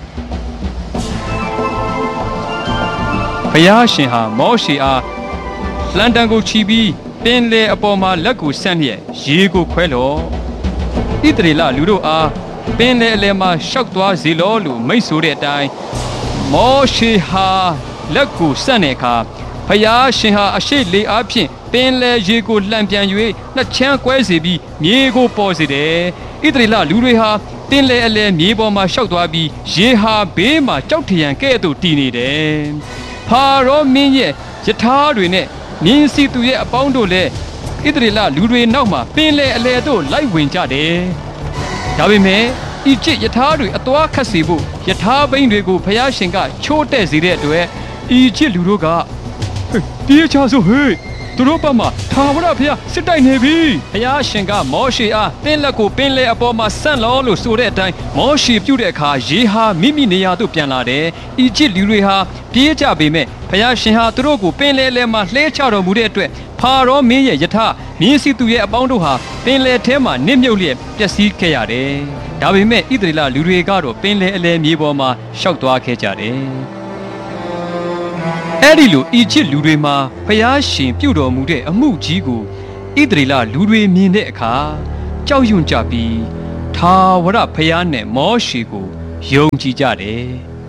ဘုရားရှင်ဟာမောရှေအားလန်တန်ကိုချီပြီးပင်လေအပေါ်မှာလက်ကိုဆန့်လျက်ရေကိုခွဲလော့ဣသရေလလူတို့အားပင်လေအလယ်မှာရှောက်သွားစေလောလို့မိတ်ဆိုတဲ့အတိုင်းမောရှေဟာလက်ကိုဆန့်တဲ့အခါဘုရားရှင်ဟာအရှိလေအားဖြင့်ပင်လေရေကိုလှန်ပြန်၍နှစ်ချမ်းကွဲစေပြီးမြေကိုပေါ်စေတယ်ဣသရေလလူတွေဟာပင်လေအလယ်မြေပေါ်မှာရှောက်သွားပြီးရေဟာဘေးမှာကြောက်ထရန်ကဲ့သို့တည်နေတယ်ဖာရောမင်းရဲ့ယထာတွေနဲ့မြင်းစီသူရဲ့အပေါင်းတို့လည်းဣသရေလလူတွေနောက်မှာပင်လေအလယ်သို့လိုက်ဝင်ကြတယ်။ဒါပေမဲ့အီဂျစ်ယထာတွေအသွားခတ်စေဖို့ယထာဘိန်းတွေကိုဘုရားရှင်ကချိုးတဲ့စေတဲ့အတွက်အီဂျစ်လူတို့ကပြေးချစို့ဟေးသူတို့ဘက်မှာထာဝရဘုရားစစ်တိုက်နေပြီဘုရားရှင်ကမောရှေအားတင်းလက်ကိုပင်လေအပေါ်မှာဆန့်လောလို့ဆိုတဲ့အတိုင်းမောရှေပြုတဲ့အခါရေဟာမိမိနေရာသို့ပြန်လာတယ်အီဂျစ်လူတွေဟာပြေးကြပေမဲ့ဘုရားရှင်ဟာသူတို့ကိုပင်လေထဲမှာလှဲချတော်မူတဲ့အတွက်ဖာရောမင်းရဲ့ယထာမြင်းစီသူရဲ့အပေါင်းတို့ဟာပင်လေထဲမှာနစ်မြုပ်လျက်ပျက်စီးခဲ့ရတယ်ဒါပေမဲ့ဣသရေလလူတွေကတော့ပင်လေအလယ်မြေပေါ်မှာရှောက်သွားခဲ့ကြတယ်အဲ့ဒီလိုအီဂျစ်လူတွေမှာဖျားရှင်ပြုတ်တော်မူတဲ့အမှုကြီးကိုဣသရေလလူတွေမြင်တဲ့အခါကြောက်ရွံ့ကြပြီးထာဝရဖျားနဲ့မောရှေကိုယုံကြည်ကြတယ်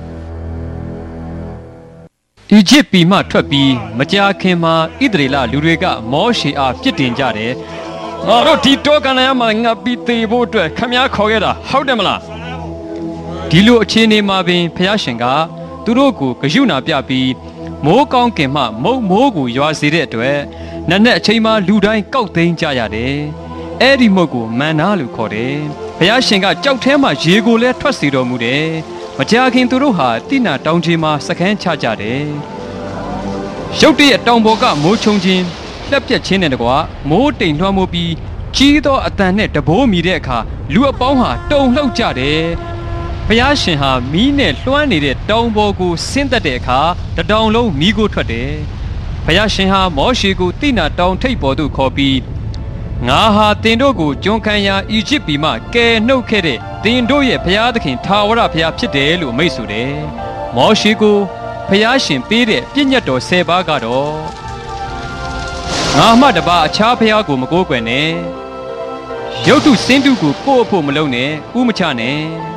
အီဂျစ်ပြည်မှထွက်ပြီးမကြာခင်မှာဣသရေလလူတွေကမောရှေအားပြစ်တင်ကြတယ်ငါတို့ဒီတောကန်ရမှာငါပြီးသေးဖို့အတွက်ခမည်းခေါ်ခဲ့တာဟုတ်တယ်မလားဒီလိုအခြေအနေမှာပင်ဖျားရှင်ကသူတို့ကိုဂရုဏာပြပြီးမိုးကောင်းကင်မှမုတ်မိုးကိုရွာစေတဲ့အတွက်နက်နက်အချိန်မှာလူတိုင်းကောက်သိမ်းကြရတယ်အဲ့ဒီမုတ်ကိုမန္နာလို့ခေါ်တယ်ဘုရားရှင်ကကြောက်ထဲမှာရေကိုလည်းထွက်စေတော်မူတယ်မကြာခင်သူတို့ဟာတိနာတောင်ကြီးမှာစခန်းချကြတယ်ရုတ်တရက်တောင်ပေါ်ကမိုးချုံခြင်းလက်ပြက်ခြင်းနဲ့တကွာမိုးတိမ်လွှမ်းမိုးပြီးကြီးသောအတန်နဲ့တဘိုးမြည်တဲ့အခါလူအပေါင်းဟာတုန်လှုပ်ကြတယ်ဘုရားရှင်ဟာမီးနဲ့လွှမ်းနေတဲ့တောင်ပေါ်ကိုဆင်းသက်တဲ့အခါတတောင်လုံးမီးကိုထွက်တယ်ဘုရားရှင်ဟာမောရှေကိုတိနာတောင်ထိပ်ပေါ်သို့ခေါ်ပြီးငါဟာတင်တို့ကိုကျွန်ခံရာအီဂျစ်ပြည်မှကယ်နှုတ်ခဲ့တဲ့တင်တို့ရဲ့ဘုရားသခင်ထာဝရဘုရားဖြစ်တယ်လို့မိန့်ဆိုတယ်မောရှေကိုဘုရားရှင်ပေးတဲ့ပြည့်ညတ်တော်10ပါးကတော့ငါမှတပါအခြားဘုရားကိုမကိုးကွယ်နဲ့ရုပ်တုစင်းတုကိုကိုယ့်အဖို့မလုပ်နဲ့ဥမချနဲ့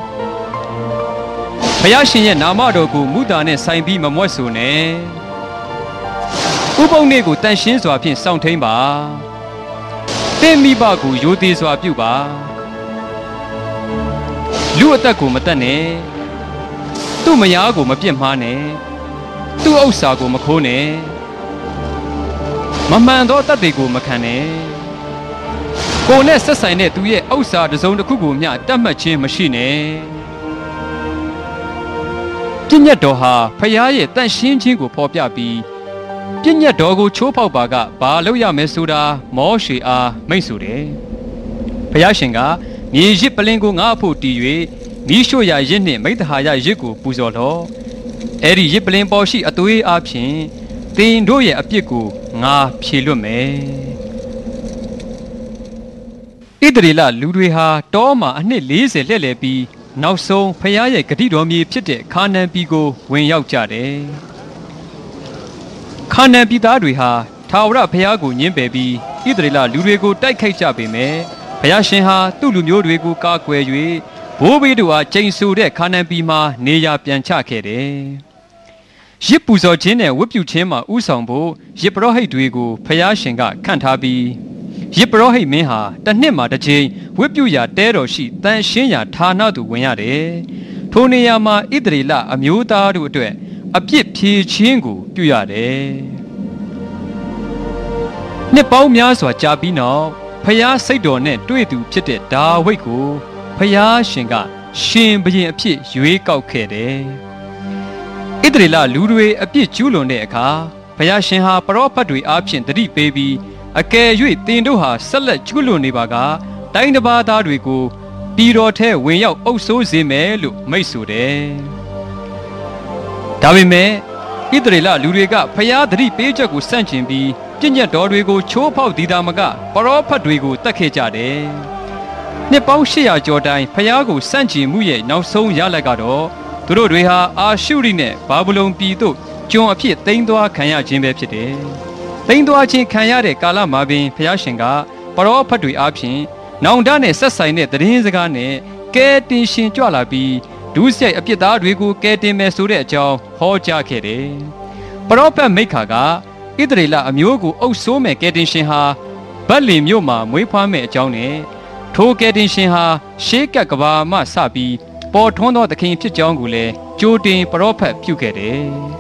ဘုရားရှင်ရဲ့နာမတော်ကိုမုသာနဲ့ဆိုင်ပြီးမမွတ်ဆိုနဲ့ဥပုံနေ့ကိုတန်ရှင်းစွာဖြင့်စောင့်ထိန်ပါတင့်မိဘကိုယိုသေးစွာပြုပါလူအသက်ကိုမတတ်နဲ့သူ့မယားကိုမပြစ်မှားနဲ့သူ့ဥစ္စာကိုမခိုးနဲ့မမှန်သောတတ်တွေကိုမခံနဲ့ကိုယ်နဲ့ဆက်ဆိုင်တဲ့သူရဲ့ဥစ္စာတစ်စုံတစ်ခုကိုမျှတတ်မှတ်ခြင်းမရှိနဲ့ပြည့်ညတ်တော်ဟာဖခင်ရဲ့တန်ရှင်းခြင်းကိုဖော်ပြပြီးပြည့်ညတ်တော်ကိုချိုးဖောက်ပါကဘာလုပ်ရမယ်ဆိုတာမောရှေအားမိန့်ဆိုတယ်ဘုရားရှင်ကမြေရစ်ပလင်းကိုငါအဖို့တည်၍မိရှို့ရာရစ်နှင့်မိဿဟာယရစ်ကိုပူဇော်လော့အဲ့ဒီရစ်ပလင်းပေါ်ရှိအသွေးအားဖြင့်သင်တို့ရဲ့အပြစ်ကိုငါဖြေလွတ်မယ်ဣသရေလလူတွေဟာတောမှာအနှစ်40လှည့်လည်ပြီးနောက်ဆုံးဖခင်ရဲ့ဂတိတော်မြေဖြစ်တဲ့ခါနန်ပြည်ကိုဝင်ရောက်ကြတယ်ခါနန်ပြည်သားတွေဟာထာဝရဘုရားကိုညှင်းပယ်ပြီးဣသရေလလူတွေကိုတိုက်ခိုက်ကြပေမယ့်ဘုရားရှင်ဟာသူ့လူမျိုးတွေကိုကာကွယ်၍ဘိုးဘေးတို့အားကျိန်ဆိုတဲ့ခါနန်ပြည်မှာနေရာပြန်ချခဲ့တယ်ရစ်ပူဇော်ခြင်းနဲ့ဝတ်ပြုခြင်းမှာဥဆောင်ဖို့ရစ်ပရောဟိတ်တွေကိုဘုရားရှင်ကခန့်ထားပြီးရစ်ပရောဟိတ်မင်းဟာတစ်နှစ်မှာတစ်ကြိမ်ဝတ်ပြုရာတဲတော်ရှိတန်ရှင်းရာဌာနသို့ဝင်ရတယ်ထိုနေရာမှာဣသရေလအမျိုးသားတို့အတွက်အပြစ်ဖြေခြင်းကိုပြုရတယ်နှစ်ပေါင်းများစွာကြာပြီးနောက်ဖျားစိတ်တော်နဲ့တွေ့သူဖြစ်တဲ့ဒါဝိဒ်ကိုဖျားရှင်ကရှင်ဘုရင်အဖြစ်ရွေးကောက်ခဲ့တယ်ဣသရေလလူတွေအပြစ်ကျူးလွန်တဲ့အခါဖျားရှင်ဟာပရောဖက်တွေအားဖြင့်တတိပေးပြီးအကယ်၍သင်တို့ဟာဆက်လက်ကျူးလွန်နေပါကတိုင်းတစ်ပါးသားတွေကိုပြည်တော်ထဲဝင်ရောက်အုပ်ဆိုးစေမယ်လို့မိန့်ဆိုတယ်ဒါပေမဲ့ဣသရေလလူတွေကဖျားသတိပေးချက်ကိုစန့်ကျင်ပြီးပြည့်ညတ်တော်တွေကိုချိုးဖောက်သည်သာမကပရောဖက်တွေကိုတတ်ခဲ့ကြတယ်နှစ်ပေါင်း800ကျော်တိုင်ဖျားကိုစန့်ကျင်မှုရဲ့နောက်ဆုံးရလဒ်ကတော့သူတို့တွေဟာအာရှုရိနဲ့ဘာဗုလုန်ပြည်သို့ကျွန်အဖြစ်သိမ်းသွားခံရခြင်းပဲဖြစ်တယ်သိမ်းသွားခြင်းခံရတဲ့ကာလမှာပင်ဖျားရှင်ကပရောဖက်တွေအားဖြင့်နောင်တနဲ့ဆက်ဆိုင်တဲ့သတင်းစကားနဲ့ကဲတင်ရှင်ကြွလာပြီးဒုစရိုက်အပြစ်သားတွေကိုကဲတင်မယ်ဆိုတဲ့အကြောင်းဟောကြားခဲ့တယ်ပရောဖက်မိခါကဣသရေလအမျိုးကိုအုပ်ဆိုးမဲ့ကဲတင်ရှင်ဟာဗက်လင်မြို့မှာမွေးဖွားမဲ့အကြောင်းနဲ့ထိုကဲတင်ရှင်ဟာရှေးကပ်ကဘာမှစပြီးပေါ်ထွန်းသောသခင်ဖြစ်ကြောင်းကိုလည်းကြိုတင်ပရောဖက်ပြုခဲ့တယ်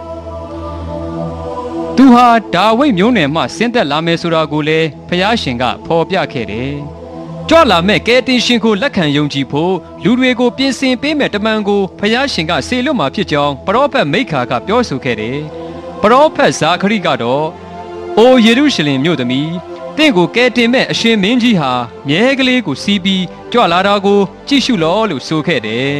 သူဟာဒါဝိဒ်မျိုးနွယ်မှဆင်းသက်လာမယ်ဆိုတာကိုလည်းဖျားရှင်ကဖော်ပြခဲ့တယ်ကြွလာမဲ့ကဲတင်ရှင်ကိုလက်ခံယုံကြည်ဖို့လူတွေကိုပြင်ဆင်ပေးမဲ့တမန်ကိုဖျားရှင်ကစေလွတ်မှာဖြစ်ကြောင်းပရောဖက်မိခါကပြောဆိုခဲ့တယ်ပရောဖက်ဇာခရိကတော့အိုယေရုရှလင်မြို့သမီးတင့်ကိုကဲတင်မဲ့အရှင်မင်းကြီးဟာမြဲကလေးကိုစီးပြီးကြွလာတာကိုကြည့်ရှုလောလို့ဆိုခဲ့တယ်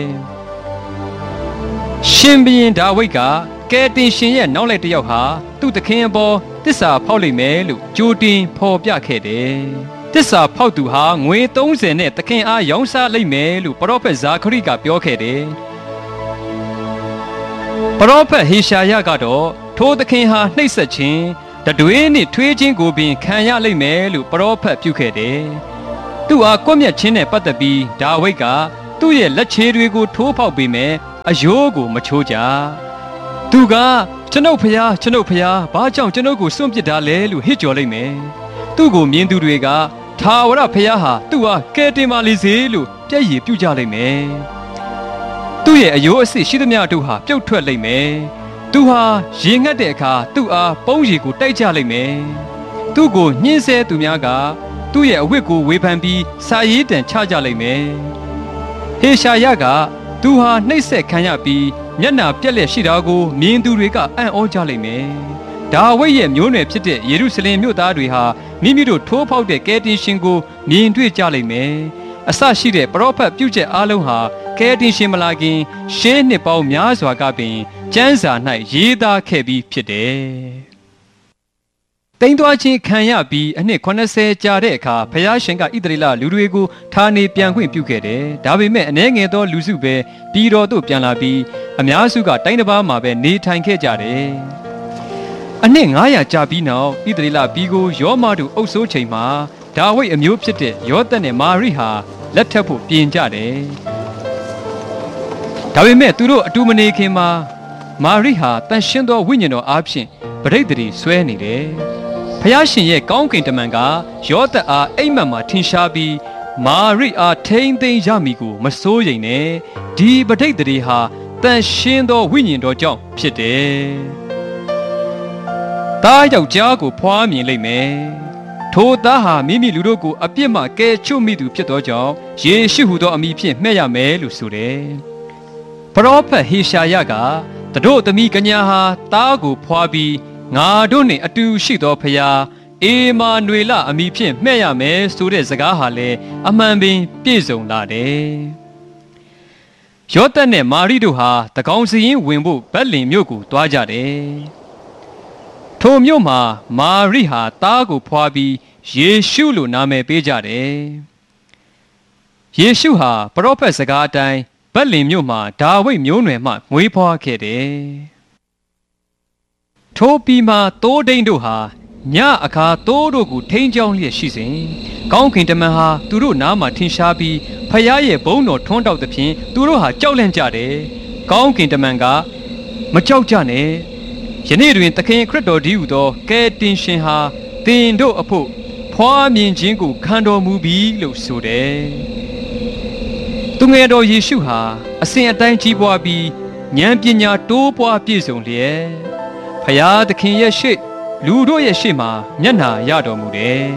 ရှင်ဘုရင်ဒါဝိဒ်ကကဲတင်ရှင်ရဲ့နောက်လိုက်တစ်ယောက်ဟာသူ့သခင်အပေါ်တစ္ဆာဖောက်လိမ့်မယ်လို့ကြိုတင်ဖော်ပြခဲ့တယ်တစ္ဆာဖောက်သူဟာငွေ30နဲ့သခင်အားရောင်းစားလိမ့်မယ်လို့ပရောဖက်ဇာခရိကပြောခဲ့တယ်ပရောဖက်ဟေရှာယကတော့ထိုသခင်ဟာနှိပ်စက်ခြင်းတတွေးနှင့်ထွေးခြင်းကိုပင်ခံရလိမ့်မယ်လို့ပရောဖက်ပြုခဲ့တယ်။သူ့အားကွပ်မျက်ခြင်းနဲ့ပတ်သက်ပြီးဒါဝိဒ်ကသူ့ရဲ့လက်ခြေတွေကိုထိုးဖောက်ပေးမယ်အယိုးကိုမချိုးကြ။သူကကျွန်ုပ်ဖျားဘာကြောင့်ကျွန်ုပ်ကိုစွန့်ပစ်တာလဲလို့ဟစ်ကြော်လိုက်မယ်။သူ့ကိုမြင်သူတွေကထာဝရဖျားဟာသူ့အားကယ်တင်ပါလေစေလို့ပြည့်ရည်ပြုကြလိမ့်မယ်။သူ့ရဲ့အယိုးအစစ်ရှိသမျှတို့ဟာပြုတ်ထွက်လိမ့်မယ်။သူဟာရေငတ်တဲ့အခါသူ့အားပုံးရည်ကိုတိုက်ကြလိမ့်မယ်။သူ့ကိုညှင်းဆဲသူများကသူ့ရဲ့အဝတ်ကိုဝေဖန်ပြီးစာရေးတံချကြလိမ့်မယ်။ဟေရှာယကသူဟာနှိပ်စက်ခံရပြီးမျက်နှာပြက်လက်ရှိတာကိုမြင်သူတွေကအံ့ဩကြလိမ့်မယ်။ဒါဝိဒ်ရဲ့မျိုးနွယ်ဖြစ်တဲ့ယေရုရှလင်မြို့သားတွေဟာမိမိတို့ထိုးဖောက်တဲ့ကယ်တင်ရှင်ကိုမြင်တွေ့ကြလိမ့်မယ်။အစရှိတဲ့ပရောဖက်ပြုချက်အားလုံးဟာကယ်တင်ရှင်မလာခင်ရှေးနှစ်ပေါင်းများစွာကပင်ကျမ်းစာ၌ရေးသားခဲ့ပြီးဖြစ်တယ်။တိမ်သွားခြင်းခံရပြီးအနှစ်80ကြာတဲ့အခါဖျားရှင်ကဣသရေလလူတွေကိုဌာနေပြန်ခွင့်ပြုခဲ့တယ်။ဒါပေမဲ့အနည်းငယ်သောလူစုပဲပြည်တော်သို့ပြန်လာပြီးအများစုကတိုင်းတစ်ပါးမှာပဲနေထိုင်ခဲ့ကြတယ်။အနှစ်900ကြာပြီးနောက်ဣသရေလပြည်ကိုယောမတို့အုပ်စိုးချိန်မှာဒါဝိဒ်အမျိုးဖြစ်တဲ့ယောသပ်နဲ့မာရိဟာလက်ထပ်ဖို့ပြင်ကြတယ်။ဒါပေမဲ့သူတို့အတူမနေခင်မှာမာရိဟာတန်ရှင်းသောဝိညာဉ်တော်အားဖြင့်ပဋိသန္ဓေဆွဲနေတယ်။ဖျားရှင်ရဲ့ကောင်းကင်တမန်ကယောသပ်အားအိမ်မက်မှာထင်ရှားပြီးမာရိအားထိမ့်သိမ်းရမည်ကိုမစိုးရိမ်နဲ့ဒီပဋိသန္ဓေဟာတန်ရှင်းသောဝိညာဉ်တော်ကြောင့်ဖြစ်တယ်။သားယောက်ျားကိုဖွားမြင်လိမ့်မယ်။ထိုသားဟာမိမိလူတို့ကိုအပြစ်မှကယ်ချွတ်မိသူဖြစ်သောကြောင့်ယေရှုဟူသောအမည်ဖြင့်မှဲ့ရမယ်လို့ဆိုတယ်။ပရောဖက်ဟေရှာယကတို့သမီးကညာဟာသားကိုဖွားပြီးငါတို့နှင့်အတူရှိသောဖျားအေမာနွေလအမည်ဖြင့်မှဲ့ရမယ်ဆိုတဲ့စကားဟာလည်းအမှန်ပင်ပြည့်စုံလာတယ်။ယောသပ်နဲ့မာရိတို့ဟာတကောင်စီရင်ဝင်ဖို့ဗက်လင်မြို့ကိုတွားကြတယ်။ထိုမြို့မှာမာရိဟာသားကိုဖွားပြီးယေရှုလို့နာမည်ပေးကြတယ်။ယေရှုဟာပရောဖက်စကားအတိုင်းဗက်လင်မြို့မှာဒါဝိဒ်မျိုးနွယ်မှမွေးဖွားခဲ့တယ်။ထိုပြီးမှသိုးဒိန်တို့ဟာညအခါသိုးတို့ကိုထိန်းချောင်းလျက်ရှိစဉ်ကောင်းကင်တမန်ဟာသူတို့နားမှာထင်ရှားပြီးဖျားရဲ့ဘုန်းတော်ထွန်းတောက်သဖြင့်သူတို့ဟာကြောက်လန့်ကြတယ်။ကောင်းကင်တမန်ကမကြောက်ကြနဲ့ယနေ့တွင်သခင်ခရစ်တော်ဒီဟုသောကယ်တင်ရှင်ဟာသင်တို့အဖို့ဖွားမြင်ခြင်းကိုခံတော်မူပြီလို့ဆိုတယ်။သူငယ်တော်ယေရှုဟာအစဉ်အတိုင်းကြီးပွားပြီးဉာဏ်ပညာတိုးပွားပြည့်စုံလျက်ဖျားသခင်ရဲ့ရှေ့လူတို့ရဲ့ရှေ့မှာမျက်နှာရတော်မူတယ်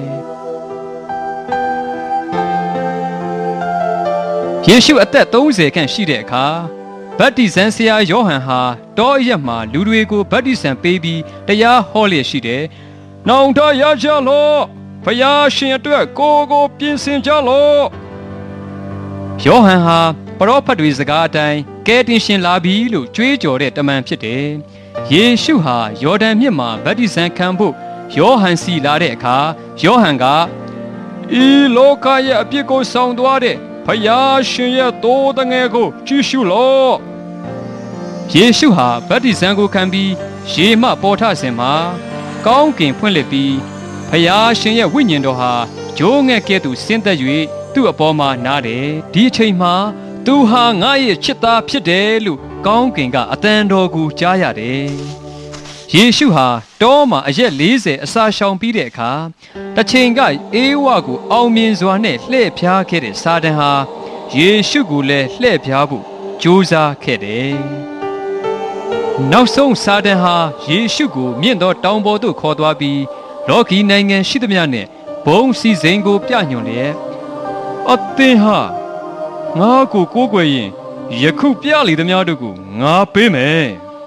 ။ယေရှုအသက်30ခန့်ရှိတဲ့အခါဗတ္တိဇံဆရာယောဟန်ဟာတောအရက်မှာလူတွေကိုဗတ္တိဇံပေးပြီးတရားဟောလျက်ရှိတယ်။နောင်တရကြလော့ဖျားရှင်အတွက်ကိုပြင်ဆင်ကြလော့ယောဟန်ဟာပရောဖက်တွေစကားအတိုင်းကယ်တင်ရှင်လာပြီလို့ကြွေးကြော်တဲ့တမန်ဖြစ်တယ်။ယေရှုဟာယော်ဒန်မြစ်မှာဗတ္တိဇံခံဖို့ယောဟန်စီလာတဲ့အခါယောဟန်ကဤလောကရဲ့အပြစ်ကိုဆောင်သွားတဲ့ဖယားရှင်ရဲ့သိုးတငယ်ကိုကြည့်ရှုလော့ယေရှုဟာဗတ္တိဇံကိုခံပြီးရေမှပေါ်ထစဉ်မှာကောင်းကင်ဖွင့်လှစ်ပြီးဖယားရှင်ရဲ့ဝိညာဉ်တော်ဟာဂျိုးငှက်ကဲ့သို့ဆင်းသက်၍သူ့အပေါ်မှာနားတယ်ဒီအချိန်မှာသူဟာငါရဲ့ချစ်သားဖြစ်တယ်လို့ကောင်းကင်ကအတန်တော်ကိုကြားရတယ်ယေရှုဟာတောမှာအရက်40အစာရှောင်ပြီးတဲ့အခါတစ်ချိန်ကအေးဝကိုအောင်မြင်စွာနဲ့လှည့်ဖျားခဲ့တဲ့စာတန်ဟာယေရှုကိုလည်းလှည့်ဖျားဖို့ကြိုးစားခဲ့တယ်နောက်ဆုံးစာတန်ဟာယေရှုကိုမြင့်သောတောင်ပေါ်သို့ခေါ်သွားပြီးလောကီနိုင်ငံရှိသမျှနဲ့ဘုံစည်းစိမ်ကိုပြညွှန်လျက်အသင်ဟာငါကိုကိုးကွယ်ရင်ယခုပြလေသမျှတို့ကိုငါပေးမယ်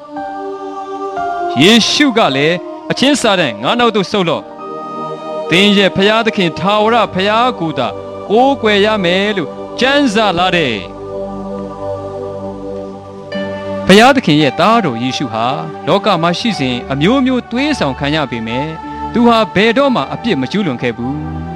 ယေရှုကလည်းအချင်းစာတန်ငါနောက်သို့ဆုတ်လော့သင်ရဲ့ဖျားသခင်ထာဝရဖျားကိုသာကိုးကွယ်ရမယ်လို့ကျမ်းစာလာတယ်ဖျားသခင်ရဲ့သားတော်ယေရှုဟာလောကမှာရှိစဉ်အမျိုးမျိုးသွေးဆောင်ခံရပေမဲ့သူဟာဘယ်တော့မှအပြစ်မကျူးလွန်ခဲ့ဘူး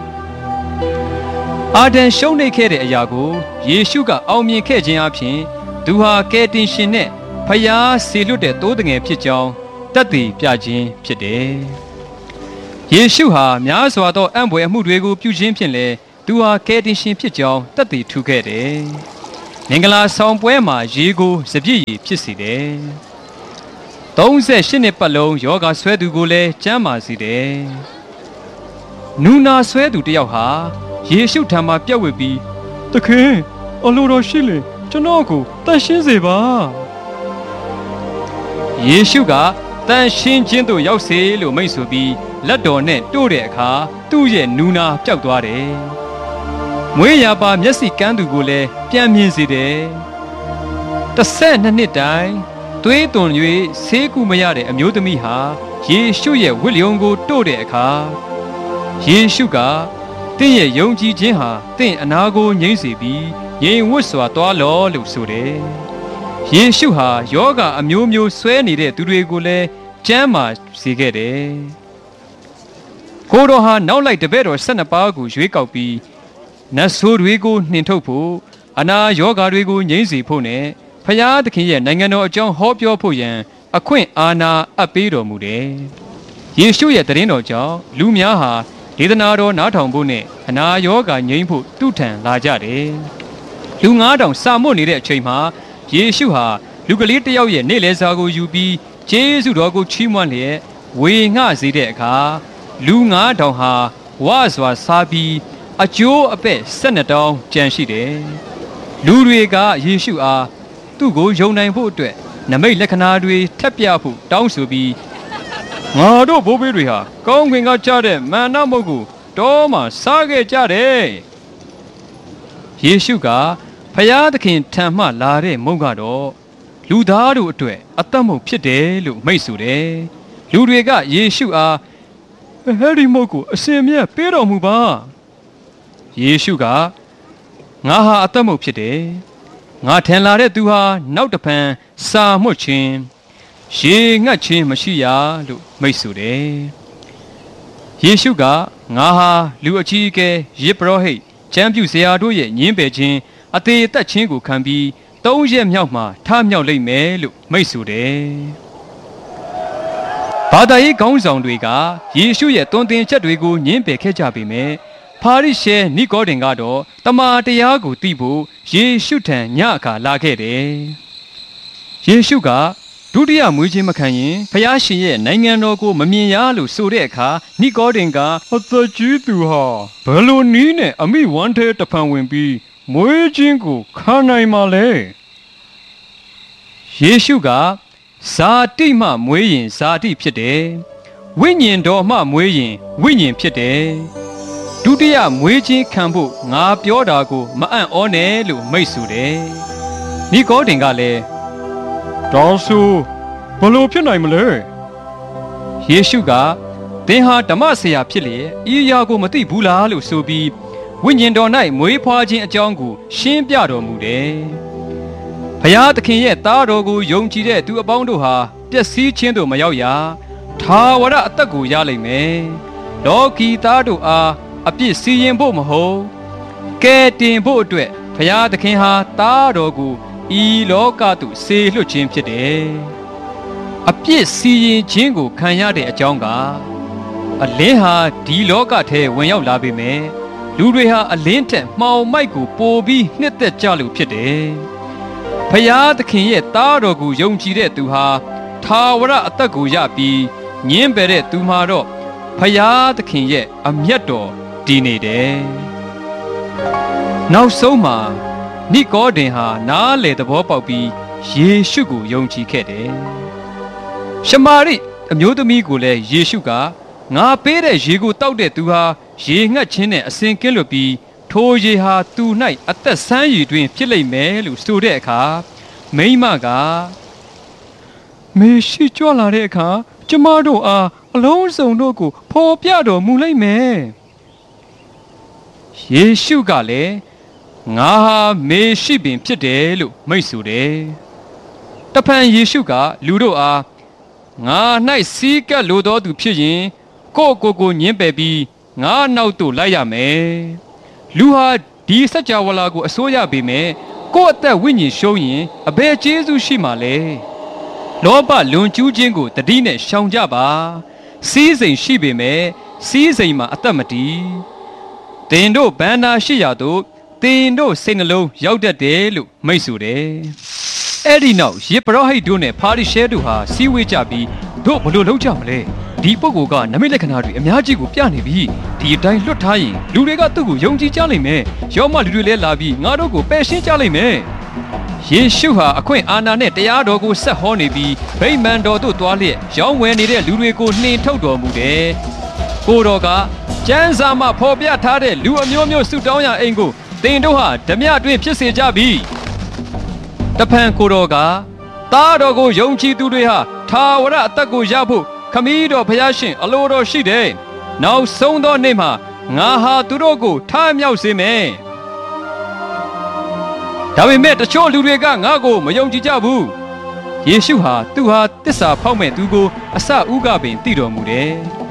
အာဒံရှုံးနိမ့်ခဲ့တဲ့အရာကိုယေရှုကအောင်မြင်ခဲ့ခြင်းအပြင်သူဟာကယ်တင်ရှင်နဲ့ဖျားဆေလွတ်တဲ့သိုးတငယ်ဖြစ်ကြောင်းတက်တည်ပြခြင်းဖြစ်တယ်ယေရှုဟာများစွာသောအံ့ဖွယ်အမှုတွေကိုပြုခြင်းဖြင့်လည်းသူဟာကယ်တင်ရှင်ဖြစ်ကြောင်းတက်တည်ထူခဲ့တယ်မင်္ဂလာဆောင်ပွဲမှာရေကိုစပြည့်ရည်ဖြစ်စေတယ်38နှစ်ပတ်လုံးယောဂဆွဲသူကိုလည်းကျမ်းမာစေတယ်နူနာဆွဲသူတယောက်ဟာယေရှုထံမှာပြတ်ဝစ်ပြီးသခင်အလိုတော်ရှိလေကျွန်တော်ကိုတန်ရှင်းစေပါယေရှုကတန်ရှင်းခြင်းသို့ရောက်စေလို့မိန့်ဆိုပြီးလက်တော်နဲ့တို့တဲ့အခါသူ့ရဲ့နူနာပျောက်သွားတယ်မွေးရာပါမျက်စိကန်းသူကိုလည်းပြန်မြင်စေတယ်12နှစ်တိုင်သွေးသွန်၍ဆေးကုမရတဲ့အမျိုးသမီးဟာယေရှုရဲ့ဝတ်လျုံကိုတို့တဲ့အခါယေရှုကတင့်ရဲ့ယုံကြည်ခြင်းဟာတင့်အနာကိုငြိမ့်စေပြီးငြိမ်ဝတ်စွာသွားလော့လို့ဆိုတယ်ယေရှုဟာယောဂအမျိုးမျိုးဆွဲနေတဲ့သူတွေကိုလည်းကျမ်းမာစေခဲ့တယ်ကိုတော်ဟာနောက်လိုက်တပည့်တော်12ပါးကိုရွေးကောက်ပြီးနတ်ဆိုးတွေကိုနှင်ထုတ်ဖို့အနာယောဂါတွေကိုငြိမ့်စေဖို့နဲ့ဖျားသခင်ရဲ့နိုင်ငံတော်အကြောင်းဟောပြောဖို့ရန်အခွင့်အာဏာအပ်ပေးတော်မူတယ်ယေရှုရဲ့တရင်တော်ကြောင့်လူများဟာဒေသနာတော်နားထောင်ဖို့နဲ့အနာယောဂါငြိမ်းဖို့သူ့ထံလာကြတယ်လူ9000စာမွတ်နေတဲ့အချိန်မှာယေရှုဟာလူကလေးတစ်ယောက်ရဲ့နေ့လည်စာကိုယူပြီးကျေးဇူးတော်ကိုချီးမွမ်းလျက်ဝေငှစေတဲ့အခါလူ9000ဟာဝါစွာစားပြီးအကျိုးအပဲ့12တောင်းကြံရှိတယ်လူတွေကယေရှုအားသူ့ကိုယုံနိုင်ဖို့အတွက်နမိတ်လက္ခဏာတွေထပ်ပြဖို့တောင်းဆိုပြီးငါတို့ဘိုးဘေးတွေဟာကောင်းကင်ကကြားတဲ့မန္နမုတ်ကိုတောမှာစားခဲ့ကြတယ်ယေရှုကဖျားသခင်ထံမှလာတဲ့မုတ်ကတော့လူသားတို့အတွက်အသက်မုတ်ဖြစ်တယ်လို့မိန့်ဆိုတယ်လူတွေကယေရှုအားဟဲ့ဒီမုတ်ကိုအစင်မြတ်ပေးတော်မူပါယေရှုကငါဟာအသက်မုတ်ဖြစ်တယ်ငါထင်လာတဲ့သူဟာနောက်တဖန်စာမှုတ်ခြင်းရေငတ်ခြင်းမရှိရလို့မိန့်ဆိုတယ်ယေရှုကငါဟာလူအကြီးအကဲယေဘရဟိတ်ကျမ်းပြုဆရာတို့ရဲ့ညင်းပယ်ခြင်းအသေးအသက်ခြင်းကိုခံပြီး3ရက်မြောက်မှာထမြောက်လိမ့်မယ်လို့မိန့်ဆိုတယ်ဘာသာရေးခေါင်းဆောင်တွေကယေရှုရဲ့သွန်သင်ချက်တွေကိုညင်းပယ်ခဲ့ကြပေမဲ့ဖာရိရှဲနိကောဒင်ကတော့တမန်တရားကိုသိဖို့ယေရှုထံညအခါလာခဲ့တယ်ယေရှုကဒုတိယမွေးခြင်းမခံရင်ဖျားရှင်ရဲ့နိုင်ငံတော်ကိုမမြင်ရလို့ဆိုတဲ့အခါနိကောဒင်ကအသက်ကြီးသူဟာဘယ်လိုနည်းနဲ့အမိဝမ်းထဲတဖန်ဝင်ပြီးမွေးခြင်းကိုခံနိုင်မှာလဲယေရှုကဇာတိမှမွေးရင်ဇာတိဖြစ်တယ်ဝိညာဉ်တော်မှမွေးရင်ဝိညာဉ်ဖြစ်တယ်ဒုတိယမွေးခြင်းခံဖို့ငါပြောတာကိုမအံ့ဩနဲ့လို့မိန့်ဆိုတယ်နိကောဒင်ကလည်းတောင်းဆိုဘလို့ဖြစ်နိုင်မလဲယေရှုကသင်ဟာဓမ္မဆရာဖြစ်လေဤအရာကိုမသိဘူးလားလို့ဆိုပြီးဝိညာဉ်တော်၌မွေးဖွားခြင်းအကြောင်းကိုရှင်းပြတော်မူတယ်ဘုရားသခင်ရဲ့သားတော်ကိုယုံကြည်တဲ့သူအပေါင်းတို့ဟာပျက်စီးခြင်းသို့မရောက်ရထာဝရအသက်ကိုရလိမ့်မယ်လောကီသားတို့အားအပြစ်စီရင်ဖို့မဟုတ်ကဲတင်ဖို့အတွက်ဘုရားသခင်ဟာသားတော်ကိုဤလောကသို့ဆေလွှတ်ခြင်းဖြစ်တယ်အပြစ်စီရင်ခြင်းကိုခံရတဲ့အကြောင်းကအလင်းဟာဒီလောကထဲဝင်ရောက်လာပေမဲ့လူတွေဟာအလင်းထက်မှောင်မိုက်ကိုပိုပြီးနှစ်သက်ကြလို့ဖြစ်တယ်ဖယားသခင်ရဲ့သားတော်ကိုယုံကြည်တဲ့သူဟာထာဝရအသက်ကိုရပြီးညင်းပယ်တဲ့သူမှာတော့ဖယားသခင်ရဲ့အမျက်တော်တည်နေတယ်နောက်ဆုံးမှာနိကောဒင်ဟာနားလေသဘောပေါက်ပြီးယေရှုကိုယုံကြည်ခဲ့တယ်ရှမာရိအမျိုးသမီးကိုလည်းယေရှုကငါပေးတဲ့ရေကိုတောက်တဲ့သူဟာရေငတ်ခြင်းနဲ့အစဉ်ကင်းလွတ်ပြီးထိုရေဟာသူ၌အသက်ဆန်းရည်တွင်ဖြစ်လိမ့်မယ်လို့ဆိုတဲ့အခါမိန်းမကမေရှိကြွလာတဲ့အခါကျမတို့အားအလုံးစုံတို့ကိုဖော်ပြတော်မူလိမ့်မယ်ယေရှုကလည်းငါဟာမေရှိပင်ဖြစ်တယ်လို့မိန့်ဆိုတယ်တဖန်ယေရှုကလူတို့အားငါ၌စီးကပ်လိုသောသူဖြစ်ရင်ကိုညင်းပယ်ပြီးငါနောက်သို့လိုက်ရမယ်လူဟာဒီစัจ java လာကိုအစိုးရပေမဲ့ကိုယ့်အသက်ဝိညာဉ်ရှုံးရင်အဘယ်ကျေးဇူးရှိမှာလဲလောဘလွန်ကျူးခြင်းကိုတတိနဲ့ရှောင်ကြပါစီးစိမ်ရှိပေမဲ့စီးစိမ်မှာအသက်မတည်တင်တို့ဘန္နာရှိရာသို့တင်တို့စိတ်နှလုံးရောက်တတ်တယ်လို့မိတ်ဆိုတယ်အဲ့ဒီနောက်ယေဘရဟိတ်တို့နဲ့ဖာရိရှဲတို့ဟာစီးဝေးကြပြီးတို့ဘလို့လုပ်ကြမလဲဒီပုဂ္ဂိုလ်ကနမိတ်လက္ခဏာတွေအများကြီးကိုပြနေပြီးဒီအတိုင်းလွတ်ထားရင်လူတွေကသူ့ကိုယုံကြည်ကြလိမ့်မယ်ရောမလူတွေလည်းလာပြီးငါတို့ကိုပယ်ရှင်းကြလိမ့်မယ်ယေရှုဟာအခွင့်အာဏာနဲ့တရားတော်ကိုဆက်ဟောနေပြီးဗိမာန်တော်သို့တွားလျက်ရောင်းဝယ်နေတဲ့လူတွေကိုနှင်ထုတ်တော်မူတယ်ကိုတော်ကကျမ်းစာမှာဖော်ပြထားတဲ့လူအမျိုးမျိုးဆုတောင်းရအိမ်ကိုသင်တို့ဟာဓမြတွင်ဖြစ်စေကြပြီတဖန်ကိုတော်ကသားတော်ကိုယုံကြည်သူတွေဟာထာဝရအသက်ကိုရဖို့ခမည်းတော်ဖျားရှင်အလိုတော်ရှိတယ်နောက်ဆုံးသောနေ့မှာငါဟာသူတို့ကိုထားမြောက်စေမယ်ဒါပေမဲ့တချို့လူတွေကငါ့ကိုမယုံကြည်ကြဘူးယေရှုဟာသူဟာတစ္ဆာဖောက်မဲ့သူကိုအစဥကပင်သိတော်မူတယ်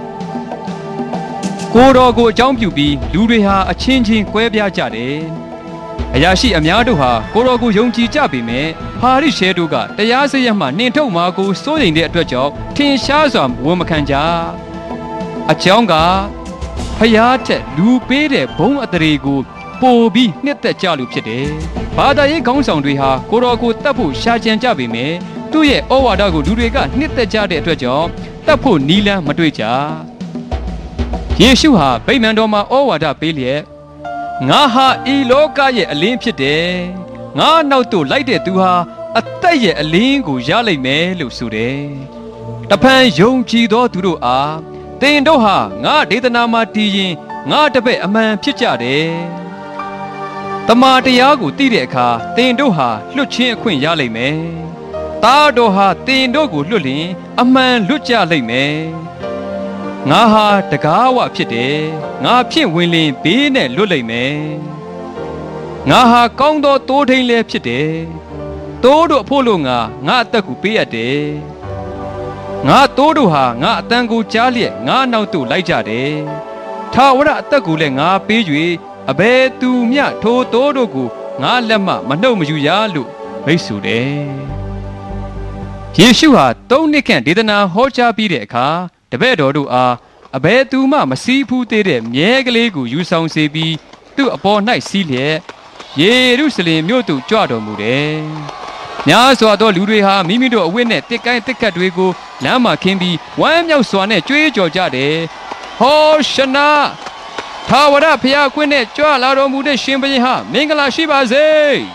ကိုတော်ကိုအကြောင်းပြုပြီးလူတွေဟာအချင်းချင်းကွဲပြားကြတယ်အရာရှိအများတို့ဟာကိုတော်ကိုယုံကြည်ကြပေမဲ့ဟာရိရှဲတို့ကတရားစရမှနှင်ထုတ်မှာကိုစိုးရိမ်တဲ့အတွက်ကြောင့်ထင်ရှားစွာဝန်မခံကြအကြောင်းကဖျားထက်လူပေးတဲ့ဘုံအတရေကိုပိုပြီးနှစ်သက်ကြလို့ဖြစ်တယ်ဘာသာရေးခေါင်းဆောင်တွေဟာကိုတော်ကိုတတ်ဖို့ရှာကြံကြပေမဲ့သူ့ရဲ့ဩဝါဒကိုလူတွေကနှစ်သက်ကြတဲ့အတွက်ကြောင့်တတ်ဖို့နီးလန်းမတွေ့ကြယေရှုဟာဗိမာန်တော်မှာဩဝါဒပေးလျက်ငါဟာဤလောကရဲ့အလင်းဖြစ်တယ်ငါနောက်သို့လိုက်တဲ့သူဟာအသက်ရဲ့အလင်းကိုရလိမ့်မယ်လို့ဆိုတယ်တဖန်ယုံကြည်သောသူတို့အားသင်တို့ဟာငါဒေသနာမှာတည်ရင်ငါတပည့်အမှန်ဖြစ်ကြတယ်တမန်တရားကိုသိတဲ့အခါသင်တို့ဟာလွတ်ချင်းအခွင့်ရလိမ့်မယ်သားတော်ဟာသင်တို့ကိုလွတ်လျင်အမှန်လွတ်ကြလိမ့်မယ်ငါဟာတကားဝဖြစ်တယ်ငါဖြင့်ဝင်လင်ဘေးနဲ့လွတ်လိမ့်မယ်ငါဟာကောင်းသောတိုးထိန်လည်းဖြစ်တယ်တိုးတို့အဖို့လို့ငါအသက်ကိုပေးရတယ်ငါတိုးတို့ဟာငါအတန်ကိုကြားလျက်ငါနောက်သို့လိုက်ကြတယ်ထာဝရအသက်ကိုလည်းငါပေး၍အဘယ်သူမျှထိုတိုးတို့ကိုငါလက်မှမနှုတ်မယူရလို့မိတ်ဆိုတယ်ယေရှုဟာ3နှစ်ခန့်ဒေသနာဟောကြားပြီးတဲ့အခါတပည့်တော်တို့အားအဘယ်သူမှမစည်းဖူးသေးတဲ့မြဲကလေးကိုယူဆောင်စေပြီးသူ့အပေါ်၌စီးလျက်ယေရုရှလင်မြို့သို့ကြွတော်မူတယ်။များစွာသောလူတွေဟာမိမိတို့အဝတ်နဲ့တစ်ကိုင်းတစ်ကတ်တွေကိုလမ်းမှာခင်းပြီးဝမ်းမြောက်စွာနဲ့ကြွေးကြော်ကြတယ်။ဟောရှနာထာဝရဘုရားခွင့်နဲ့ကြွလာတော်မူတဲ့ရှင်ဘုရင်ဟာမင်္ဂလာရှိပါစေ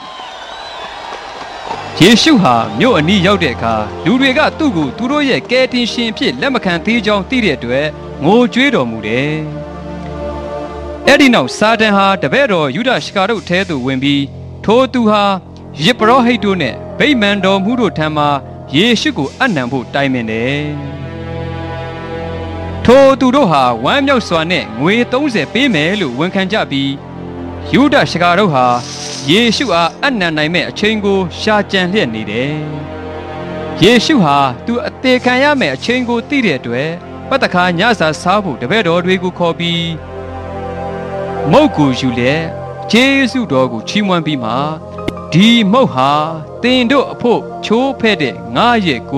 ။ယေရှုဟာမြို့အနီးရောက်တဲ့အခါလူတွေကသူ့ကိုသူတို့ရဲ့ကယ်တင်ရှင်ဖြစ်လက်မခံသေးကြောင်းသိတဲ့အတွက်ငိုကြွေးတော်မူတယ်။အဲ့ဒီနောက်စာတန်ဟာတပည့်တော်ယူဒရှကာတို့ထဲသို့ဝင်ပြီးထိုသူဟာယေဘရဟိတ်တို့နဲ့ဗိမာန်တော်မှုတို့ထံမှယေရှုကိုအနံဖို့တိုင်ပင်တယ်။ထိုသူတို့ဟာဝမ်းမြောက်စွာနဲ့ငွေ30ပေးမယ်လို့ဝန်ခံကြပြီးယူဒရှကာတို့ဟာယေရှုအားအနံနိုင်မဲ့အချိန်ကိုရှာကြံလျက်နေတယ်။ယေရှုဟာသူအသေးခံရမယ့်အချိန်ကိုသိတဲ့အတွက်ပတ်တခါညစာစားဖို့တပည့်တော်တွေကိုခေါ်ပြီးမုတ်ကိုယူလက်ဂျေစုတော်ကိုချီးမွမ်းပြီးမှဒီမုတ်ဟာသင်တို့အဖို့ချိုးဖဲ့တဲ့ငါရဲ့